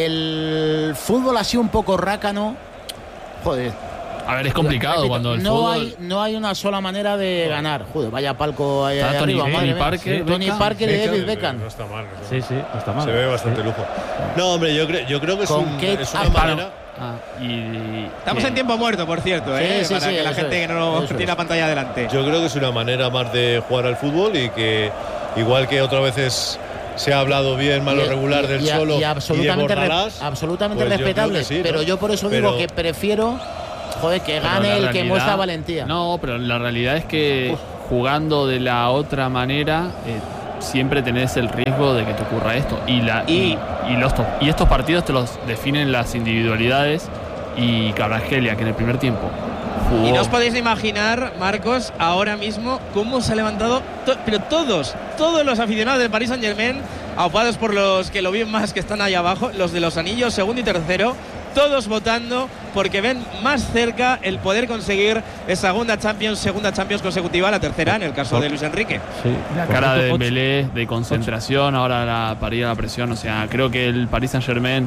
el fútbol ha sido un poco rácano. Joder, a ver, es complicado. Repito, cuando el no fútbol... hay no hay una sola manera de ganar. Joder, vaya palco ahí, ahí Tony, arriba, Tony Parker, sí, Tony Parker y David Beckham. No está mal, no está Sí, sí, no está mal. Se ve bastante sí. lujo. No, hombre, yo, creo yo creo que es, Con un, Kate es una Upton. manera. Ah, y, Estamos en tiempo muerto, por cierto, Sí, ¿eh? sí, para sí, que la eso gente es, que no eso tiene es. la pantalla delante. Yo creo que es una manera más de jugar al fútbol, y que igual que otras veces se ha hablado bien, malo Y- regular y- del y, Cholo y absolutamente, y de Bordalás, re- absolutamente pues yo respetable, creo que sí, ¿no? pero yo por eso Pero- digo que prefiero, joder, que Pero gane la el que realidad- muestra valentía. No, pero la realidad es que jugando de la otra manera eh, siempre tenés el riesgo de que te ocurra esto. Y, la, y, y, los to- y estos partidos te los definen las individualidades, y Kvaratskhelia, que en el primer tiempo jugó. Y no os podéis imaginar, Marcos, ahora mismo cómo se ha levantado, to- pero todos, todos los aficionados del Paris Saint-Germain, aupados por los que lo ven más, que están ahí abajo, los de los anillos segundo y tercero, todos votando porque ven más cerca el poder conseguir esa segunda Champions, segunda Champions consecutiva, la tercera en el caso de Luis Enrique. Sí, La por cara de cierto, Dembélé, de concentración, ahora la, para ir a la presión. O sea, creo que el Paris Saint-Germain,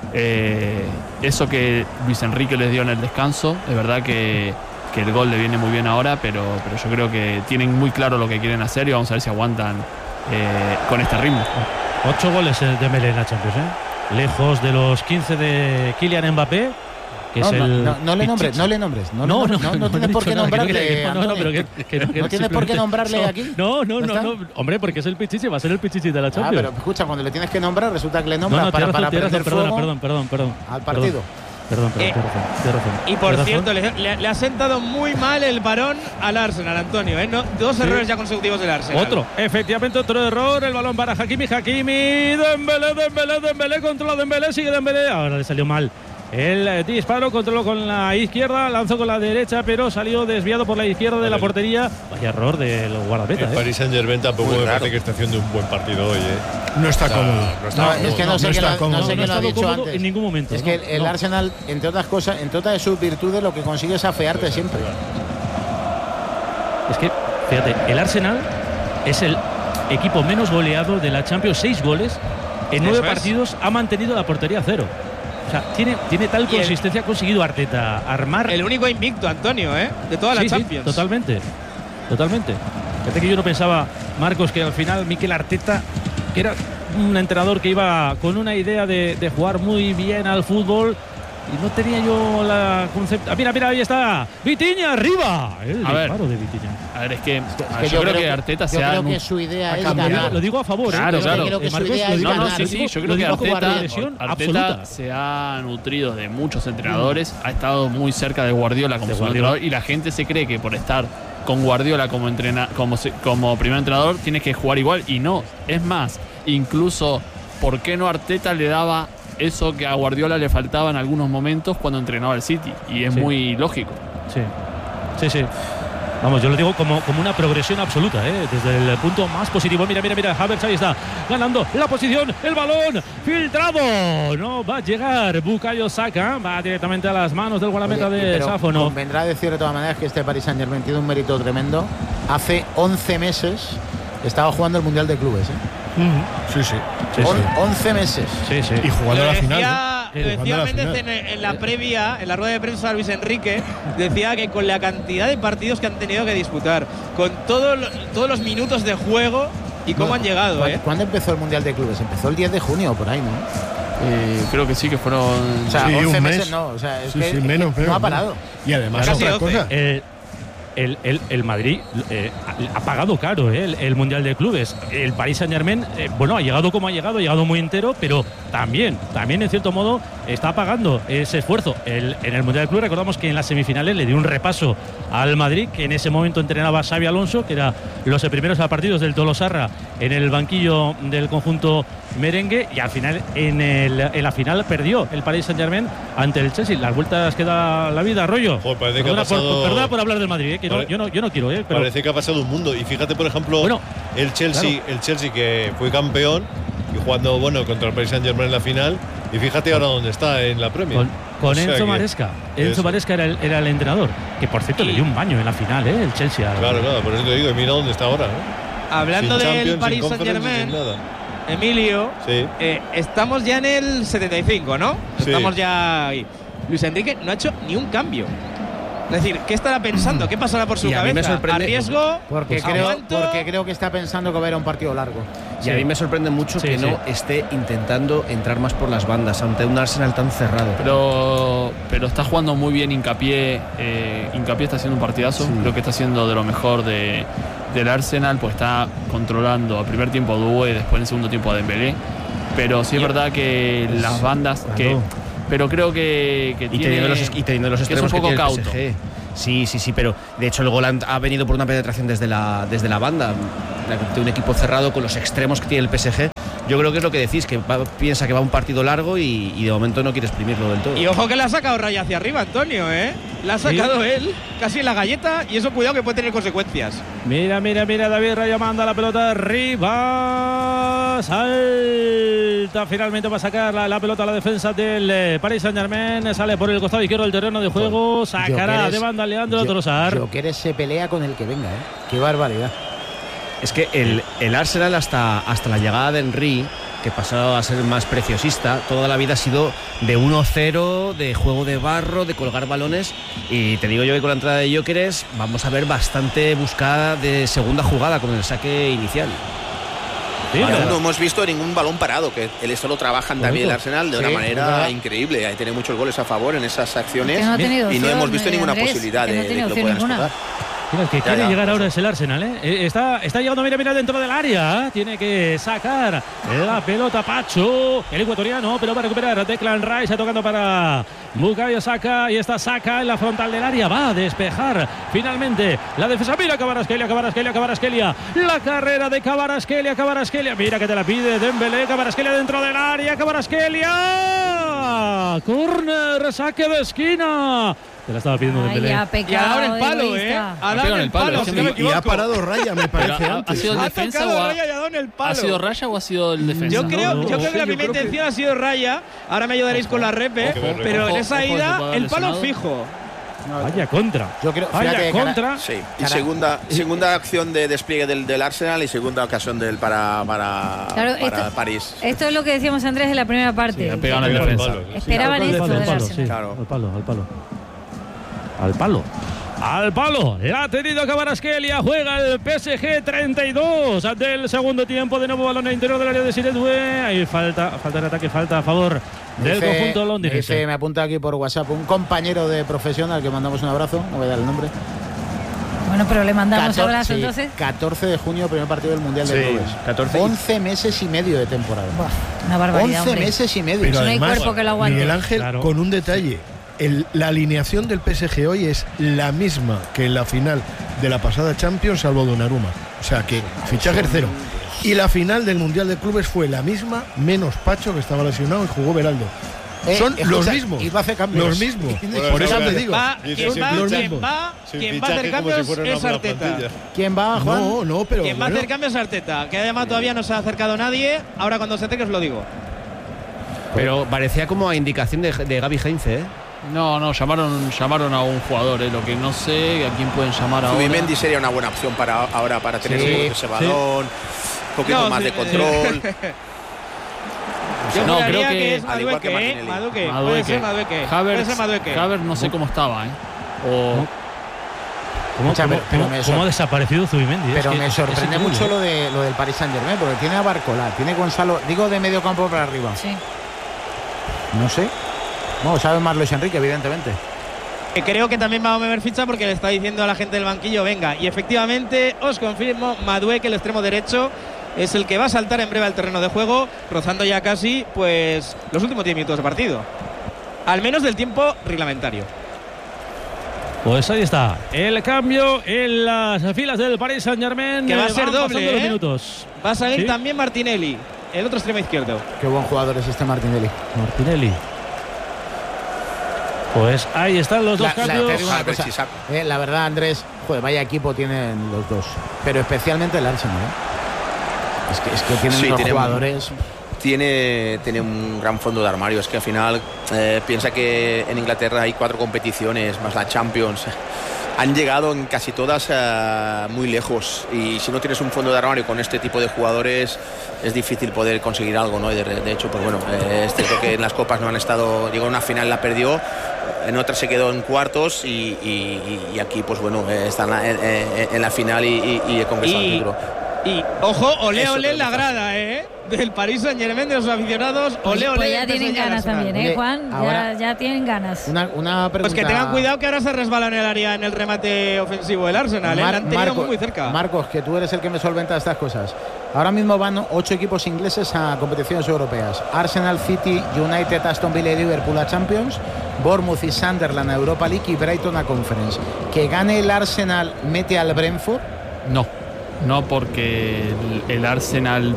eh, eso que Luis Enrique les dio en el descanso, es verdad que, que el gol le viene muy bien ahora, pero, pero yo creo que tienen muy claro lo que quieren hacer, y vamos a ver si aguantan eh, con este ritmo. Ocho goles de Dembélé en la Champions, ¿eh? Lejos de los quince de Kylian Mbappé, que No, es no, el no, no le nombres, no le nombres. No, No, no, no, no, no tienes he por qué dicho nada, que no nombrarle. quiere- no, no, Antonio. pero que- que- que No tienes por qué simplemente- nombrarle no, aquí. No, no, ¿No no, está? no, hombre, porque es el Pichichi, va a ser el Pichichi de la Ah, Champions. pero escucha, cuando le tienes que nombrar, resulta que le no, nombras no, para, tienes para razón, tienes prender razón, perdona, fuego perdón, perdón, perdón. al partido. Perdón, perdón, Eh, tienes razón, tienes razón. Y por Tienes cierto, razón. le, le- le ha sentado muy mal el parón al Arsenal, Antonio. ¿eh? No, dos Sí. errores ya consecutivos del Arsenal. Otro, efectivamente otro error, el balón para Hakimi, Hakimi, Dembélé, Dembélé, Dembélé, controla Dembélé, sigue Dembélé, ahora le salió mal el eh, disparo, controló con la izquierda, lanzó con la derecha, pero salió desviado por la izquierda de la portería. Vaya error del guardameta, El ¿eh? Paris Saint-Germain tampoco Muy me raro. parece que esté haciendo un buen partido hoy, ¿eh? No está O sea, cómodo. no está No, cómodo. es que no sé no quién está lo- no cómodo. sé No quién ha lo ha estado dicho cómodo antes. en ningún momento. Es ¿no? que el, el No. Arsenal, entre otras cosas, entre otras de sus virtudes, lo que consigue es afearte siempre. Es que, fíjate, el Arsenal es el equipo menos goleado de la Champions, seis goles, en nueve partidos ha mantenido la portería a cero. O sea, tiene, tiene tal consistencia, ha conseguido Arteta armar. El único invicto, Antonio, ¿eh? De toda la sí, Champions. Sí, totalmente. Totalmente. Fíjate que yo no pensaba, Marcos, que al final Mikel Arteta, que era un entrenador que iba con una idea de, de jugar muy bien al fútbol, y no tenía yo la concepto. Ah, mira, mira, ahí está. Vitinha arriba. El a disparo ver, de Vitinha. A ver, es que, es que que yo, yo creo, creo que Arteta yo se ha. Yo creo que su idea es cambiado. ganar. Lo digo a favor. Claro, ¿eh? claro. Creo que su Marcos, idea es no, no, ganar. sí, sí, yo creo que Arteta, Arteta se ha nutrido de muchos entrenadores, mm. ha estado muy cerca de Guardiola como de su Guardiola. entrenador, y la gente se cree que por estar con Guardiola como entrena, como, como primer entrenador tienes que jugar igual, y no. Es más, incluso, ¿por qué no Arteta le daba eso que a Guardiola le faltaba en algunos momentos cuando entrenaba el City? Y es sí. muy lógico. Sí, sí, sí. Vamos, yo lo digo como, como una progresión absoluta, ¿eh? Desde el punto más positivo. Mira, mira, mira, Havertz ahí está, ganando la posición, el balón filtrado. No va a llegar Bukayo Saka, va directamente a las manos del guardameta de Sáfono. Convendrá decir de todas maneras que este Paris Saint-Germain tiene un mérito tremendo. Hace once meses estaba jugando el Mundial de Clubes, ¿eh? Uh-huh. Sí, sí. sí, On, sí. once meses. Sí, sí. Y jugando lo a la decía, final. Lo decía Méndez en, en la previa, en la rueda de prensa de Luis Enrique, decía que con la cantidad de partidos que han tenido que disputar, con todo lo, todos los minutos de juego y cómo no, han llegado. ¿cuándo, ¿eh? ¿Cuándo empezó el Mundial de Clubes? Empezó el diez de junio, por ahí, ¿no? Eh, creo que sí, que fueron. O sea, sí, once un meses mes. no. O sea, es sí, que, sí, menos, es que menos, no ha parado. Y además, Casi otra cosa. Eh, El, el, el Madrid eh, ha pagado caro eh, el, el Mundial de Clubes. El Paris Saint-Germain, eh, bueno, ha llegado como ha llegado, ha llegado muy entero, pero también, también en cierto modo está pagando ese esfuerzo. El, en el Mundial de Clubes recordamos que en las semifinales le dio un repaso al Madrid, que en ese momento entrenaba Xabi Alonso, que era los primeros partidos del Tolosarra en el banquillo del conjunto merengue, y al final en, el, en la final perdió el Paris Saint-Germain ante el Chelsea. Las vueltas que da la vida, Rollo. Joder, parece perdona, que ha pasado... por, perdona por hablar del Madrid, eh, que no, yo, no, yo no quiero. Eh, pero... Parece que ha pasado un mundo. Y fíjate, por ejemplo, bueno, el Chelsea, claro. el Chelsea que fue campeón y jugando bueno contra el Paris Saint-Germain en la final. Y fíjate ahora dónde está en la Premier. Con, con o sea Enzo que, Maresca. Enzo eso. Maresca era el, era el entrenador. Que por cierto y... le dio un baño en la final, ¿eh? El Chelsea. Claro, claro, por eso te digo, mira dónde está ahora. ¿eh? Hablando sin del Paris Saint-Germain, Emilio, sí. eh, estamos ya en el setenta y cinco, ¿no? Sí. Estamos ya ahí. Luis Enrique no ha hecho ni un cambio. Es decir, ¿qué estará pensando? ¿Qué pasará por su y a cabeza? Mí me sorprende, ¿A riesgo? Porque, pues creo, porque creo que está pensando que va a ir a un partido largo. Y sí. a mí me sorprende mucho sí, que sí. no esté intentando entrar más por las bandas ante un Arsenal tan cerrado. Pero, pero está jugando muy bien Hincapié. Eh, Hincapié está haciendo un partidazo. Sí. Creo que está haciendo de lo mejor de, del Arsenal, pues está controlando al primer tiempo a Doué y después en el segundo tiempo a Dembélé. Pero sí es verdad que pues, las bandas claro. que pero creo que, que y tiene teniendo los, y teniendo los extremos que es un poco que cauto. P S G. Sí, sí, sí, pero de hecho el gol ha venido por una penetración desde la, desde la banda de un equipo cerrado con los extremos que tiene el P S G. Yo creo que es lo que decís, que va, piensa que va un partido largo y, y de momento no quiere exprimirlo del todo. Y ojo que le ha sacado Raya hacia arriba, Antonio, ¿eh? La ha sacado ¿Sí? él, casi en la galleta, y eso cuidado que puede tener consecuencias. Mira, mira, mira, David Raya manda la pelota arriba, salta, finalmente va a sacar la, la pelota a la defensa del eh, Paris Saint-Germain, sale por el costado izquierdo del terreno de juego, sacará de banda Leandro Trossard. Jokeres se pelea con el que venga, ¿eh? Qué barbaridad. Es que el, el Arsenal hasta, hasta la llegada de Henry, que pasó a ser más preciosista, toda la vida ha sido de uno cero, de juego de barro, de colgar balones, y te digo yo que con la entrada de Gyökeres vamos a ver bastante buscada de segunda jugada con el saque inicial. Sí, no, no hemos visto ningún balón parado, que él esto lo trabajan también el Arsenal de una sí, manera increíble. Ahí tiene muchos goles a favor en esas acciones no y opción, no hemos visto ninguna Andrés, posibilidad no de, de que lo puedan explotar. Mira, el que ya, quiere ya, llegar pues ahora es el Arsenal, ¿eh? Está, está llegando, mira, mira, dentro del área. Tiene que sacar la pelota Pacho, el ecuatoriano, pero va a recuperar Declan Rice, tocando para Bukayo Saka. Y está Saka en la frontal del área. Va a despejar finalmente la defensa. Mira, Kvaratskhelia, Kvaratskhelia, Kvaratskhelia. La carrera de Kvaratskhelia, Kvaratskhelia. Mira que te la pide Dembélé. Kvaratskhelia dentro del área. Kvaratskhelia. Corner, saque de esquina. Te la estaba pidiendo Dembélé. Y ha dado en el palo, ¿eh? Ha dado en el palo. Si no y, y ha parado Raya, me parece. Ha, antes. ¿Ha sido el defensa o ha, Raya y ha dado en el palo. ¿Ha sido Raya o ha sido el defensa? Yo creo, no, no, yo no, creo que la yo primera creo intención que... ha sido Raya. Ahora me ayudaréis ojo, con la repe. Ojo, pero ojo, en esa ida, el palo lesionado. fijo. Vaya contra. Yo creo, Vaya fíjate, contra. Cara, sí. Y segunda, segunda acción de despliegue del, del Arsenal y segunda ocasión del para, para, claro, para esto, París. Esto es lo que decíamos Andrés en la primera parte. Sí, pegan al defensa. Esperaban sí, esto al del palo, Arsenal. sí, Claro. al palo, al palo. Al palo. Al palo, la ha tenido Kvaratskhelia, juega el P S G treinta y dos del segundo tiempo, de nuevo balón en el interior del área de Siredue, ahí falta, falta de ataque, falta a favor del dice, conjunto londinense. Dice, me apunta aquí por WhatsApp un compañero de profesión al que mandamos un abrazo, no voy a dar el nombre. Bueno, pero le mandamos catorce, abrazo sí, entonces. catorce de junio, primer partido del Mundial de Sí, Clubes. catorce. once meses y medio de temporada. Buah, una barbaridad, once hombre. meses y medio. Pero no hay además, cuerpo que lo aguante. Miguel Ángel, Claro. con un detalle. El, la alineación del P S G hoy es la misma que en la final de la pasada Champions, salvo Donnarumma. O sea que fichaje cero. Y la final del Mundial de Clubes fue la misma, menos Pacho, que estaba lesionado y jugó Beraldo. Eh, Son escucha, los mismos. y va a hacer cambios. Los mismos. Bueno, Por eso no, te no, digo. Va, Dice quien sin va, fichaje. quien va, Sin quien va a hacer fichaje como si cambios fuera una es buena Arteta. plantilla. ¿Quién va, Juan? No, no, pero. Quien va a bueno, hacer cambios es Arteta, que además todavía no se ha acercado nadie. Ahora cuando se acerque os lo digo. Pero parecía como a indicación de, de Gaby Heinze, ¿eh? No, no, llamaron, llamaron a un jugador, ¿eh? Lo que no sé, a quién pueden llamar ahora. Zubimendi sería una buena opción para ahora para tener Sí, un poquito ese balón, un poquito No, más sí, de control. Yo no, juraría creo que, que- es al igual que Madueke, ¿eh? Martinelli. Madueke. Puede Madueke. ser Madueke. Puede Havertz, ser Madueke. Havertz no sé cómo estaba, ¿eh? O ¿Cómo, Escucha, cómo- pero- pero cómo- me cómo sor- ha desaparecido Zubimendi? Pero Es que me es- sorprende es mucho increíble. lo, de, lo del Paris Saint-Germain, porque tiene a Barcola, tiene Gonzalo, digo de medio campo para arriba. Sí. No sé. No, sabe más Luis Enrique, evidentemente. Eh, Creo que también va a mover ficha porque le está diciendo a la gente del banquillo, venga. Y efectivamente, os confirmo, Madueke, el extremo derecho, es el que va a saltar en breve al terreno de juego, rozando ya casi pues los últimos diez minutos de partido. Al menos del tiempo reglamentario. Pues ahí está, el cambio en las filas del Paris Saint-Germain. Que va a Eh, ser van doble, pasando los ¿eh? minutos. Va a salir Sí. también Martinelli, el otro extremo izquierdo. Qué buen jugador es este Martinelli. Martinelli. Pues ahí están los dos La, la- cambios. te digo una Havertz cosa, y Saka. eh, la verdad, Andrés, joder, vaya equipo tienen los dos. Pero especialmente el Arsenal, ¿eh? Es que, es que tienen Sí, unos tienen- jugadores. Tiene, tiene un gran fondo de armario. Es que al final eh, piensa que en Inglaterra hay cuatro competiciones más la Champions. Han llegado en casi todas eh, muy lejos, y si no tienes un fondo de armario con este tipo de jugadores es difícil poder conseguir algo, ¿no? Y de, de hecho, pues bueno, eh, es cierto que en las copas no han estado, llegó a una final, la perdió, en otra se quedó en cuartos y, y, y aquí pues bueno, eh, están en, en, en la final y, y, y he conquistado el Y, título. y ojo, ole Eso ole en la tenemos que grada, ¿eh? Del Paris Saint-Germain, de los aficionados, Pues, ole ole. pues ya del tienen P S G al ganas Arsenal. también, ¿eh, Oye, Juan? ahora- Ya, ya tienen ganas. Una, una pregunta. Pues que tengan cuidado que ahora se resbala en el área en el remate ofensivo del Arsenal, ¿eh? Mar- La han tenido Marcos, muy, muy cerca. Marcos, que tú eres el que me solventa estas cosas. Ahora mismo van ocho equipos ingleses a competiciones europeas. Arsenal, City, United, Aston Villa y Liverpool a Champions. Bournemouth y Sunderland a Europa League y Brighton a Conference. Que gane el Arsenal mete al Brentford. no, no porque el, el Arsenal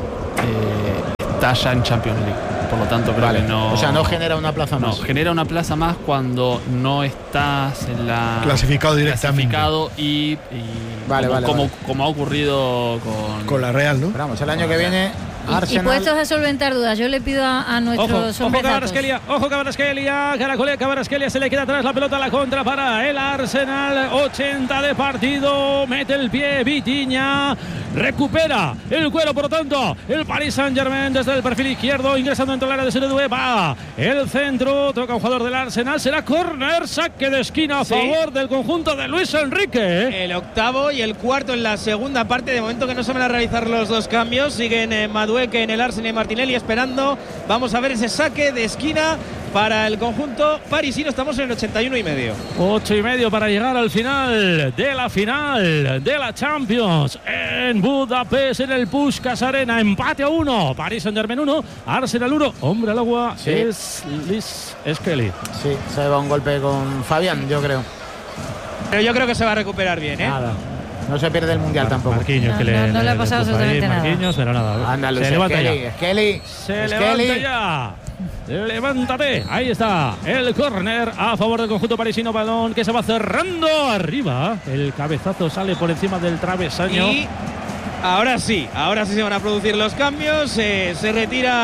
eh, está ya en Champions League. Por lo tanto, creo Vale. que no. O sea, no genera una plaza No, más. genera una plaza más cuando no estás en la Clasificado directamente. clasificado y, y Vale, como, vale, como, vale. como ha ocurrido con, Con la Real, ¿no? Pero vamos, el año que viene Y, y Arsenal. puestos a solventar dudas, yo le pido a, a Ojo, nuestros ojo hombres datos. Kvaratskhelia, ojo Kvaratskhelia, Caracolea Kvaratskhelia, se le queda atrás la pelota a la contra para el Arsenal, ochenta de partido, mete el pie Vitinha, recupera el cuero, por lo tanto, el Paris Saint-Germain desde el perfil izquierdo, ingresando dentro del área de Siredue, va el centro, toca un jugador del Arsenal, será córner, saque de esquina a Sí. favor del conjunto de Luis Enrique. El octavo y el cuarto en la segunda parte. De momento que no se van a realizar los dos cambios. Siguen eh, Madueke en el Arsenal y Martinelli esperando. Vamos a ver ese saque de esquina para el conjunto parisino. Estamos en el ochenta y uno y medio. Ocho y medio para llegar al final de la final de la Champions en Budapest, en el Puskás Arena. Empate a uno, Paris Saint-Germain uno, Arsenal uno. Hombre al agua Sí. es Luis Skelly. Sí, se va un golpe con Fabián, yo creo. Pero yo creo que se va a recuperar bien, ¿eh? Nada. No se pierde el mundial tampoco. Marquinhos, No, que le, no, no le ha pasado empuja ahí, absolutamente nada. Marquinhos, pero nada. Anda, Luis se levanta Skelly, ya. Skelly, Se Skelly. levanta ya. Levántate. Ahí está el córner a favor del conjunto parisino. Balón que se va cerrando arriba. El cabezazo sale por encima del travesaño. Y ahora sí, ahora sí se van a producir los cambios. Eh, se retira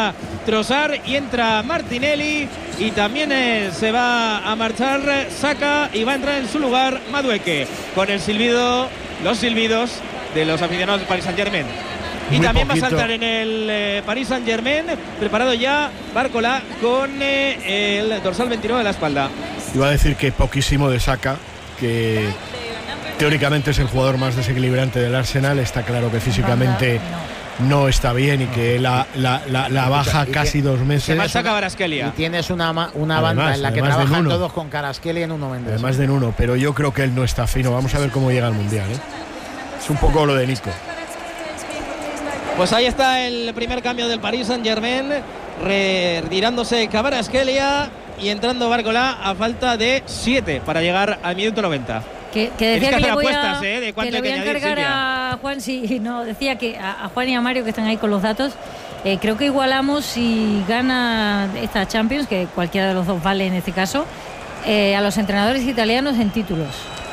Trossard y entra Martinelli y también eh, se va a marchar Saka y va a entrar en su lugar Madueke con el silbido, los silbidos de los aficionados del Paris Saint-Germain. Y Muy también poquito. va a saltar en el eh, Paris Saint-Germain, preparado ya Barcola con eh, el dorsal veintinueve de la espalda. Iba a decir que poquísimo de Saka, que teóricamente es el jugador más desequilibrante del Arsenal. Está claro que físicamente no está bien y que la, la, la, la baja Y que- casi dos Se meses. marcha Y Kvaratskhelia. tienes una, ma- una Además, banda en la que además de trabajan Nuno. todos con Kvaratskhelia en uno Méndez. Además de Nuno, pero yo creo que él no está fino. Vamos a ver cómo llega al Mundial, ¿eh? Es un poco lo de Nico. Pues ahí está el primer cambio del Paris Saint-Germain, retirándose Kvaratskhelia y entrando Barcola a falta de siete para llegar al minuto noventa. Que, que decía Tienes que que, le hacer voy apuestas, a, ¿eh? De que cuánto le hay voy que a añadir, encargar Silvia. a Juan, sí, no, decía que a, a Juan y a Mario que están ahí con los datos, eh, creo que igualamos si gana esta Champions, que cualquiera de los dos vale en este caso, eh, a los entrenadores italianos en títulos.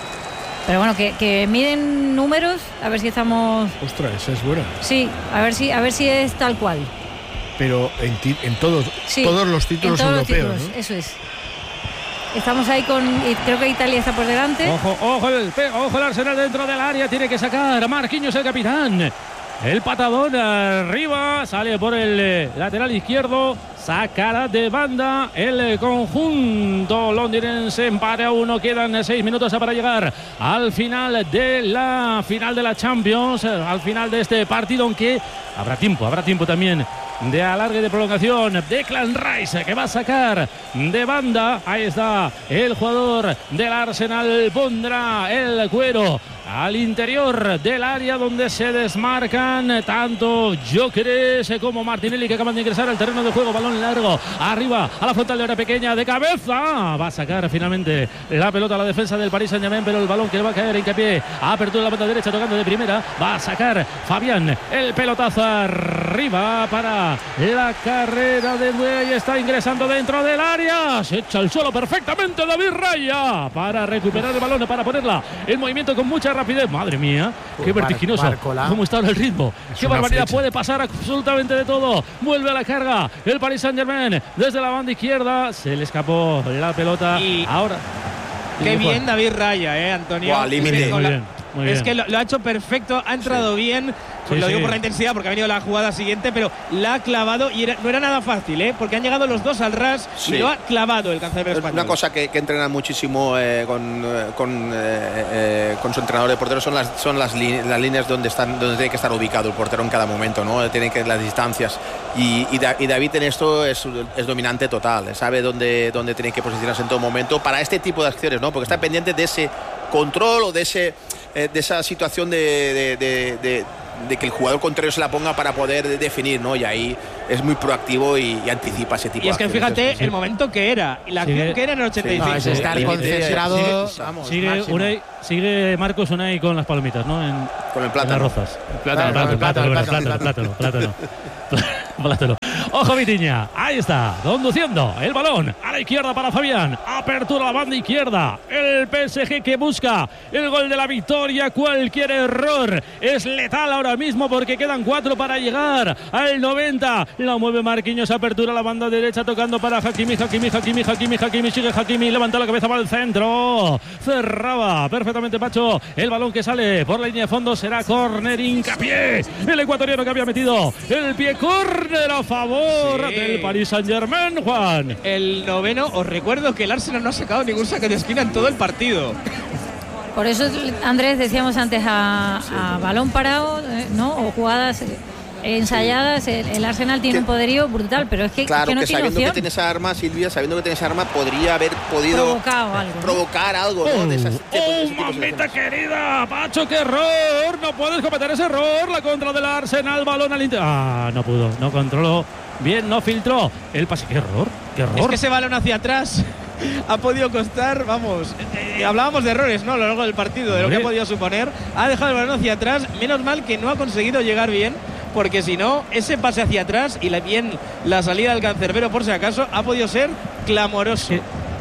Pero bueno, que, que miden números, a ver si estamos... Ostras, esa es buena. Sí, a ver si, a ver si es tal cual. Pero en, ti- en todos, Sí, todos los títulos en todos los europeos, títulos, ¿no? eso es. Estamos ahí con... y creo que Italia está por delante. Ojo, ojo el, pe- ojo el Arsenal dentro del área, tiene que sacar Marquinhos, el capitán. El patadón arriba, sale por el eh, lateral izquierdo, sacará de banda el eh, conjunto londinense. Empate a uno, quedan eh, seis minutos para llegar al final de la final de la Champions, eh, al final de este partido, aunque habrá tiempo, habrá tiempo también de alargue, de prolongación. Declan Rice, que va a sacar de banda. Ahí está el jugador del Arsenal, pondrá el cuero al interior del área donde se desmarcan tanto Gyökeres como Martinelli, que acaban de ingresar al terreno de juego. Balón largo arriba a la frontal de área pequeña, de cabeza va a sacar finalmente la pelota a la defensa del Paris Saint-Germain, pero el balón que le va a caer, hincapié, apertura de la banda derecha, tocando de primera, va a sacar Fabián el pelotazo arriba para la carrera de Duey. Está ingresando dentro del área, se echa el suelo perfectamente David Raya para recuperar el balón, para ponerla en movimiento con mucha rapidez. Madre mía, qué Bar- vertiginoso Barcola. cómo está ahora el ritmo, Es qué una barbaridad, flecha. puede pasar absolutamente de todo. Vuelve a la carga el Paris Saint-Germain desde la banda izquierda, se le escapó la pelota. Y- Ahora Qué Dime, bien Juan. David Raya, eh, Antonio. Guau, límite. Es que con Muy la- bien, muy Es bien. que lo, lo ha hecho perfecto, ha entrado bien. Sí, lo digo sí. por la intensidad porque ha venido la jugada siguiente, pero la ha clavado y era- no era nada fácil, ¿eh? Porque han llegado los dos al ras Sí. y lo ha clavado el cancerbero Es español. una cosa que, que entrenan muchísimo eh, con, eh, con, eh, eh, con su entrenador de portero son las son las, li- las líneas donde están donde tiene que estar ubicado el portero en cada momento, ¿no? Tiene que las distancias y, y, Da- y David en esto es, es dominante total, sabe dónde, dónde tiene que posicionarse en todo momento para este tipo de acciones, ¿no? Porque está pendiente de ese control o de ese eh, de esa situación de, de, de, de de que el jugador contrario se la ponga para poder definir, ¿no? Y ahí es muy proactivo y, y anticipa ese tipo Y es de que acciones. fíjate sí. el momento que era, y la acción Sigue- que era en el ochenta y cinco. No, es estar Límite. concentrado. Sigue- Vamos, sigue, máximo. Unai, sigue Marcos Unai con las palomitas, ¿no? En, Con el en las plátano. rozas. Plátano, Plátano, plátano, plátano, plátano, plátano, plátano, plátano. Plátano. Ojo Vitiña, ahí está, conduciendo el balón a la izquierda para Fabián, apertura a la banda izquierda, el P S G que busca el gol de la victoria. Cualquier error es letal ahora mismo porque quedan cuatro para llegar al noventa. La mueve Marquinhos, apertura a la banda derecha, tocando para Hakimi, Hakimi, Hakimi, Hakimi, Hakimi, sigue Hakimi, levanta la cabeza para el centro, cerraba perfectamente Pacho, el balón que sale por la línea de fondo será córner, hincapié, el ecuatoriano que había metido el pie, córner a favor Sí. del Paris Saint-Germain, Juan. El noveno, os recuerdo que el Arsenal no ha sacado ningún saque de esquina en todo el partido. Por eso, Andrés, decíamos antes a, a balón parado, eh, ¿no? O jugadas eh, ensayadas. El, el Arsenal tiene Que- un poderío brutal, pero es que, Claro, que no que tiene sabiendo que opción. tiene esa arma, Silvia, sabiendo que tiene esa arma, podría haber podido Provocado algo, ¿no? provocar algo, ¿no? De esas, de- de ¡Oh, ese tipo de mamita situaciones. querida! ¡Pacho, qué error! No puedes cometer ese error. La contra del Arsenal, balón al interior. Ah, no pudo, no controló. Bien, no filtró el pase. ¡Qué error! ¡Qué error! Es que ese balón hacia atrás ha podido costar, vamos, eh, eh, hablábamos de errores, ¿no? A lo largo del partido, de lo que ha Hombre. podido suponer. Ha dejado el balón hacia atrás, menos mal que no ha conseguido llegar bien, porque si no, ese pase hacia atrás y la, bien la salida del cancerbero, por si acaso, ha podido ser clamoroso. Que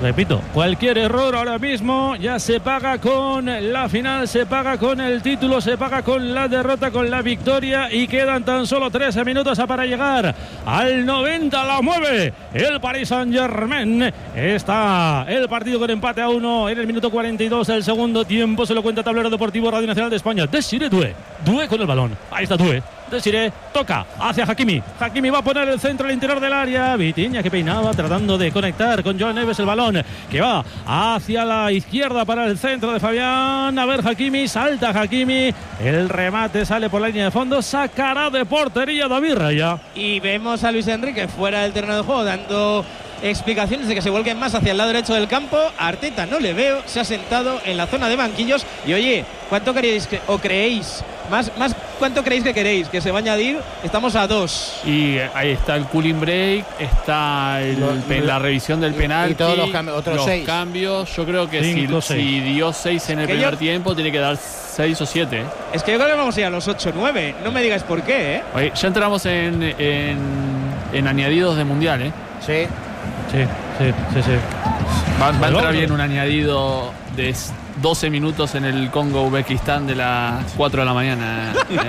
Repito, cualquier error ahora mismo ya se paga con la final, se paga con el título, se paga con la derrota, con la victoria, y quedan tan solo trece minutos para llegar al noventa. La mueve el Paris Saint-Germain. Está el partido con empate a uno en el minuto cuarenta y dos del segundo tiempo. Se lo cuenta Tablero Deportivo Radio Nacional de España. Desiré Doué, Doué con el balón. Ahí está Doué. Desiré toca hacia Hakimi. Hakimi va a poner el centro al interior del área. Vitinha que peinaba tratando de conectar con Joan Neves el balón que va hacia la izquierda para el centro de Fabián. A ver, Hakimi, salta Hakimi. El remate sale por la línea de fondo. Sacará de portería David Raya. Y vemos a Luis Enrique fuera del terreno de juego dando explicaciones de que se vuelquen más hacia el lado derecho del campo. Arteta no le veo, se ha sentado en la zona de banquillos. Y oye, ¿cuánto queréis que, o creéis? Más, más, ¿cuánto creéis que queréis? Que se va a añadir. Estamos a dos. Y ahí está el cooling break, está el, el, la revisión del penalti. Y todos los cambios, otros los seis. cambios. Yo creo que Cinco, si, si dio seis en el que primer yo, tiempo, tiene que dar seis o siete. Es que yo creo que vamos a ir a los ocho nueve. No me digáis por qué, ¿eh? Oye, ya entramos en, en, en añadidos de mundial, ¿eh? Sí. Sí, sí, sí, sí. Va, va a entrar bien un añadido de doce minutos en el Congo-Uzbekistán de las cuatro de la mañana.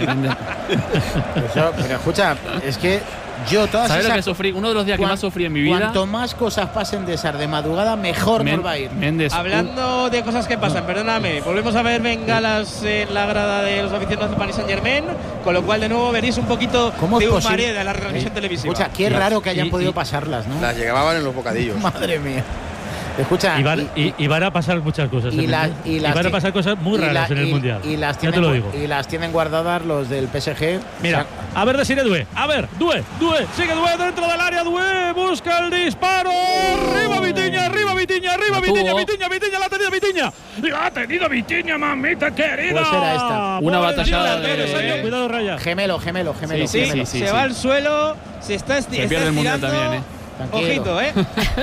Pero, pero escucha, es que yo todas ¿Sabes esas... lo que sufrí? Uno de los días que más sufrí en mi vida. Cuanto más cosas pasen de estar de madrugada, mejor Men, nos va a ir. Méndez, Hablando uh, de cosas que pasan, perdóname, volvemos a ver bengalas en la grada de los aficionados de Paris Saint-Germain, con lo cual de nuevo veréis un poquito de un mareo de la retransmisión sí. televisiva. Escucha, qué raro que hayan y, podido y, pasarlas, ¿no? Las llevaban en los bocadillos. Madre mía. Escucha, y van, y, y, y van a pasar muchas cosas. Y, la, y, y van a pasar cosas muy raras la, en el y, Mundial. Y las, ya tienen, te lo digo. y las tienen guardadas los del P S G. Mira, o sea, a ver, Desiré Doué. A ver, Doué, Doué. Sigue Doué dentro del área. Doué busca el disparo. Arriba Vitinha, arriba Vitinha, arriba Vitinha, Vitinha, Vitinha. La ha tenido Vitinha. La ha tenido Vitinha, mamita querida. Pues era esta. Una batallada de... de... Cuidado, Raya. Gemelo, gemelo, gemelo. Sí, sí, gemelo. sí, sí, se sí. va al suelo. Se está, esti se pierde el mundial también, ¿eh? Tranquilo. Ojito, ¿eh?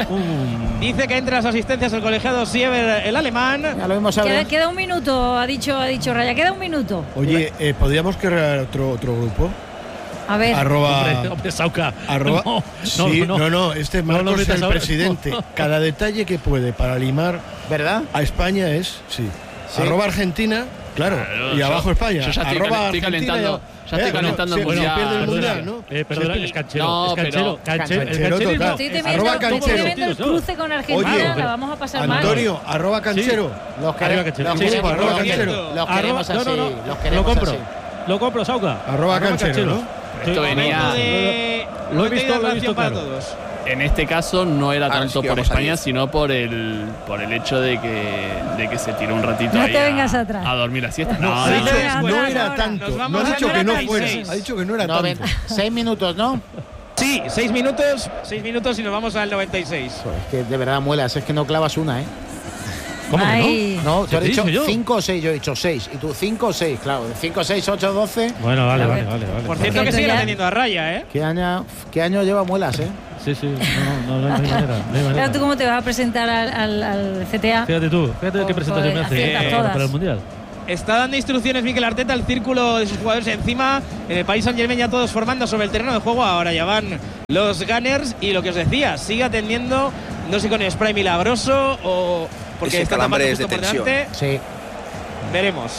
Dice que entre las asistencias el colegiado Siever, el alemán. Ya lo vimos a queda, queda un minuto, ha dicho, ha dicho Raya. Queda un minuto. Oye, eh, ¿podríamos crear otro, otro grupo? A ver. Arroba. Hombre, hombre, Sauca. Arroba, no, sí, no, no, no, este Marcos no, no es el ahora. presidente. Cada detalle que puede para limar ¿verdad? a España es, sí. sí. Arroba Argentina, claro, claro y yo, abajo España. Yo ya estoy, arroba estoy calentando. Ya estoy eh, calentando no, el mundial. Se pierde el mundial, ¿no? Eh, perdona, es canchero. No, es canchero. pero, canchero, canchero el canchero total. Estoy Arroba temiendo, canchero. estoy temiendo el cruce con Argentina. Oye, la vamos a pasar Antonio, mal. arroba canchero. Sí. Los, Arriba canchero. los, Sí, sí, queremos, arroba los, canchero. los queremos así. No, no, no. Los queremos lo compro. así. Lo compro, Sauca. Arroba, arroba canchero, canchero, ¿no? Esto venía. De... Lo he visto, lo he visto para claro. todos. En este caso no era Ahora tanto sí por España, a sino por el por el hecho de que, de que se tiró un ratito no ahí te a, vengas atrás. a dormir la siesta. No, No, ha no, dicho, no. no ahora, era ahora. tanto. Nos vamos No ha a dicho que no noventa y fuera. seis. Ha dicho que no era No, tanto. seis minutos, ¿no? Sí, seis minutos, seis minutos y nos vamos al noventa y seis. Es que de verdad muelas, es que no clavas una, ¿eh? ¿Cómo Ay. que no? No, tú has ¿Qué dicho te digo yo? cinco o seis, yo he dicho seis. Y tú cinco o seis, claro. cinco, seis, ocho, doce. Bueno, vale, A vale, ver. vale, vale. Por cierto, Porque que siguen ya- atendiendo a Raya, ¿eh? ¿Qué año, ¿Qué año lleva muelas, eh? Sí, sí. No, no, no, no hay manera. No hay manera. Claro, ¿tú cómo te vas a presentar al, al, al C T A? Fíjate tú, fíjate Oh, qué presentación me joder, hace aciertas eh, todas. para el Mundial. Está dando instrucciones Mikel Arteta al círculo de sus jugadores encima. En el Paris Saint-Germain ya todos formando sobre el terreno de juego. Ahora ya van los Gunners. Y lo que os decía, sigue atendiendo, no sé con el spray milagroso o porque Ese está calambre tapando es de justo por tensión. delante. Sí. Veremos.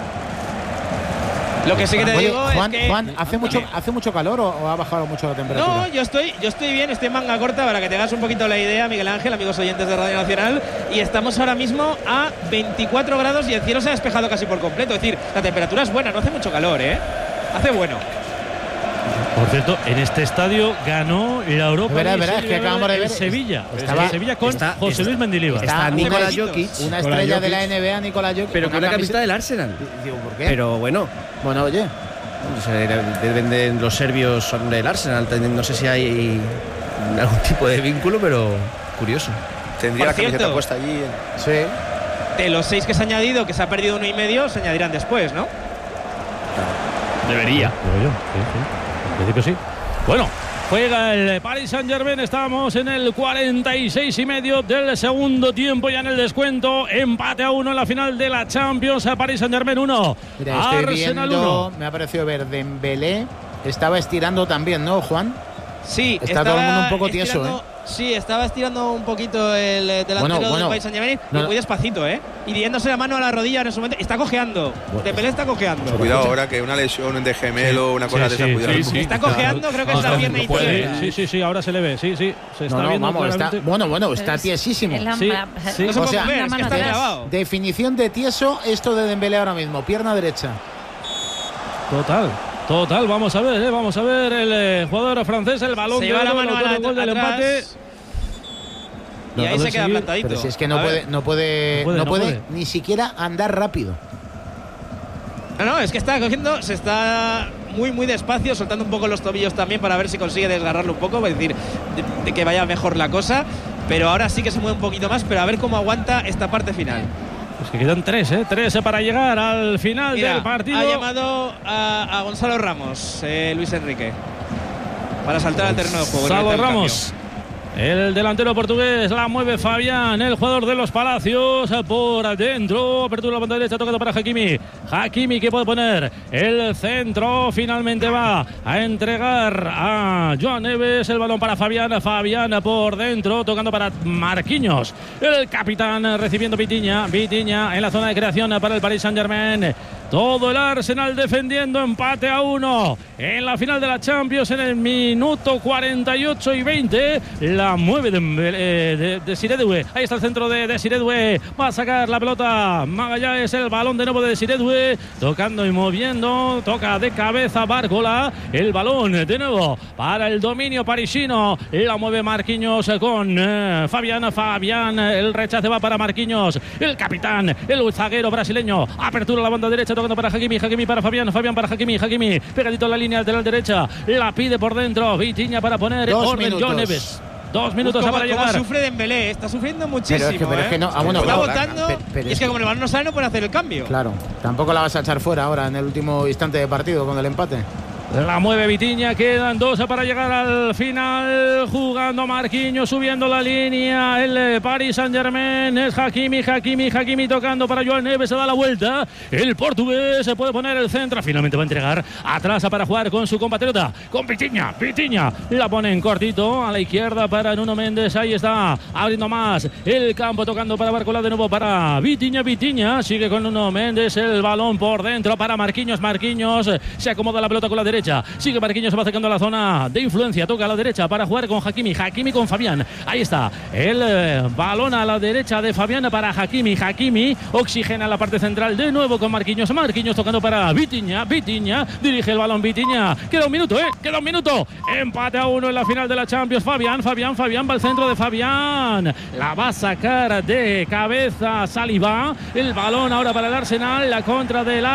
Lo que sí que te Oye, digo Juan, es que… Juan, ¿hace mucho, ¿hace mucho calor o, o ha bajado mucho la temperatura? No, yo estoy, yo estoy bien, estoy en manga corta para que te hagas un poquito la idea, Miguel Ángel, amigos oyentes de Radio Nacional. Y estamos ahora mismo a veinticuatro grados y el cielo se ha despejado casi por completo. Es decir, la temperatura es buena, no hace mucho calor, ¿eh? Hace bueno. Por cierto, en este estadio ganó la Europa Verá, League verá, es que acabamos de en ver- Sevilla. estaba- en Sevilla con está- José está- Luis Mendilibar. Está Nikola Jovencitos. Jokic, Una Con la estrella de Jokic. la N B A, Nikola Jokic. pero con una camiseta del Arsenal. Digo, ¿por qué? Pero bueno, bueno, oye. o sea, deben de- los serbios son del Arsenal. No sé si hay algún tipo de vínculo, pero curioso. Tendría Por la camiseta cierto. puesta allí. en- Sí. De los seis que se ha añadido, que se ha perdido uno y medio, se añadirán después, ¿no? Debería. Digo yo, sí, sí. En principio sí. Bueno, juega el Paris Saint-Germain. Estamos en el cuarenta y seis y medio del segundo tiempo, ya en el descuento. Empate a uno en la final de la Champions. A Paris Saint-Germain uno. Mira, estoy Arsenal viendo, uno. me ha parecido ver Dembélé. Estaba estirando también, ¿no, Juan? Sí, Está todo el mundo un poco tieso, estirando Sí, estaba estirando un poquito el delantero bueno, bueno, del Paris Saint-Germain, no, muy despacito, ¿eh? Y diéndose la mano a la rodilla en ese momento. Está cojeando. Bueno, Dembélé está cojeando. Cuidado ahora que una lesión de gemelo, una cosa sí, de esa, sí, cuidado. Sí, sí. Está cojeando, creo que es la pierna izquierda. Sí, sí, sí, ahora se le ve. Sí, sí. Se está no, no, viendo vamos, está, bueno, bueno, está tiesísimo. La, sí, sí. No se o puede sea, mover, es que está clavado. Definición de tieso esto de Dembélé ahora mismo, pierna derecha. Total. Total, vamos a ver, eh, vamos a ver el eh, jugador francés, el balón se de lleva la oro, mano el a la, gol del atrás, empate. Y no, ahí no se queda seguir, plantadito. Pero si es que no puede, no puede, no puede, no puede, no puede ni siquiera andar rápido. No, no, es que está cogiendo, se está muy, muy despacio, soltando un poco los tobillos también para ver si consigue desgarrarlo un poco, es decir, de, de que vaya mejor la cosa. Pero ahora sí que se mueve un poquito más, pero a ver cómo aguanta esta parte final. Pues que quedan tres, ¿eh? Tres para llegar al final Mira, del partido. Ha llamado a, a Gonzalo Ramos, eh, Luis Enrique, para saltar al terreno de juego. Gonzalo Ramos. El delantero portugués la mueve Fabián, el jugador de los Palacios, por adentro, apertura la banda derecha, tocado para Hakimi. Hakimi que puede poner el centro, finalmente va a entregar a Joan Neves, el balón para Fabián, Fabián por dentro, tocando para Marquinhos, el capitán recibiendo Vitinha, Vitinha en la zona de creación para el Paris Saint-Germain. Todo el Arsenal defendiendo, empate a uno en la final de la Champions en el minuto cuarenta y ocho y veinte. La mueve de, de, de, de Siredue. Ahí está el centro de, de Siredue. Va a sacar la pelota Magallanes, el balón de nuevo de Siredue. Tocando y moviendo. Toca de cabeza Bárgola. El balón de nuevo para el dominio parisino. La mueve Marquinhos con eh, Fabián. Fabián. El rechace va para Marquinhos. El capitán, el zaguero brasileño. Apertura a la banda derecha. Tocando para Hakimi. Hakimi para Fabián. Fabián para Hakimi. Hakimi pegadito en la línea de la derecha. La pide por dentro. Vitinha para poner Dos orden. minutos. Joan Neves. Dos minutos Uf, para cómo, llegar. cómo sufre Dembélé, está sufriendo muchísimo. Pero es que, pero ¿eh? es que no, ah, bueno, está claro, votando pero, pero y es que como el balón no sale no puede hacer el cambio. Claro, tampoco la vas a echar fuera ahora en el último instante de partido con el empate. La mueve Vitinha, quedan dos para llegar al final. Jugando Marquinhos, subiendo la línea. El Paris Saint-Germain es Hakimi, Hakimi, Hakimi tocando para Joan Neves. Se da la vuelta. El portugués se puede poner el centro. Finalmente va a entregar atrás para jugar con su compatriota, con Vitinha. Vitinha la pone en cortito a la izquierda para Nuno Méndez. Ahí está abriendo más el campo, tocando para Bárgola de nuevo para Vitinha. Vitinha sigue con Nuno Méndez. El balón por dentro para Marquinhos. Marquinhos se acomoda la pelota con la derecha. Sigue Marquinhos, se va acercando a la zona de influencia. Toca a la derecha para jugar con Hakimi. Hakimi con Fabián. Ahí está. El eh, balón a la derecha de Fabián para Hakimi. Hakimi oxigena la parte central de nuevo con Marquinhos. Marquinhos tocando para Vitinha. Vitinha dirige el balón. Vitinha. Queda un minuto, ¿eh? Queda un minuto. Empate a uno en la final de la Champions. Fabián, Fabián, Fabián va al centro de Fabián. La va a sacar de cabeza Saliba. El balón ahora para el Arsenal. La contra del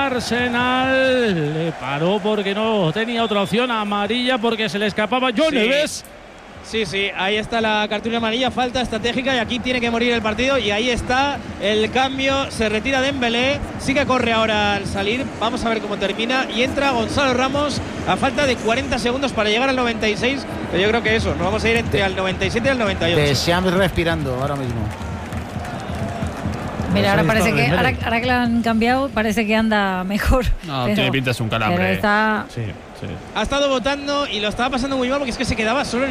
Arsenal. Le paró porque no tenía otra opción, amarilla porque se le escapaba Joan sí. Neves. Sí, sí, ahí está la cartulina amarilla, falta estratégica y aquí tiene que morir el partido y ahí está el cambio, se retira Dembélé, sí que corre ahora al salir, vamos a ver cómo termina y entra Gonzalo Ramos a falta de cuarenta segundos para llegar al noventa y seis, pero yo creo que eso, nos vamos a ir entre al noventa y siete y al noventa y ocho. De Shams respirando ahora mismo. Mira, ahora parece que ahora, ahora que lo han cambiado, parece que anda mejor. No, pero, tiene pinta de un calambre. Pero está... Sí, sí. Ha estado votando y lo estaba pasando muy mal porque es que se quedaba solo en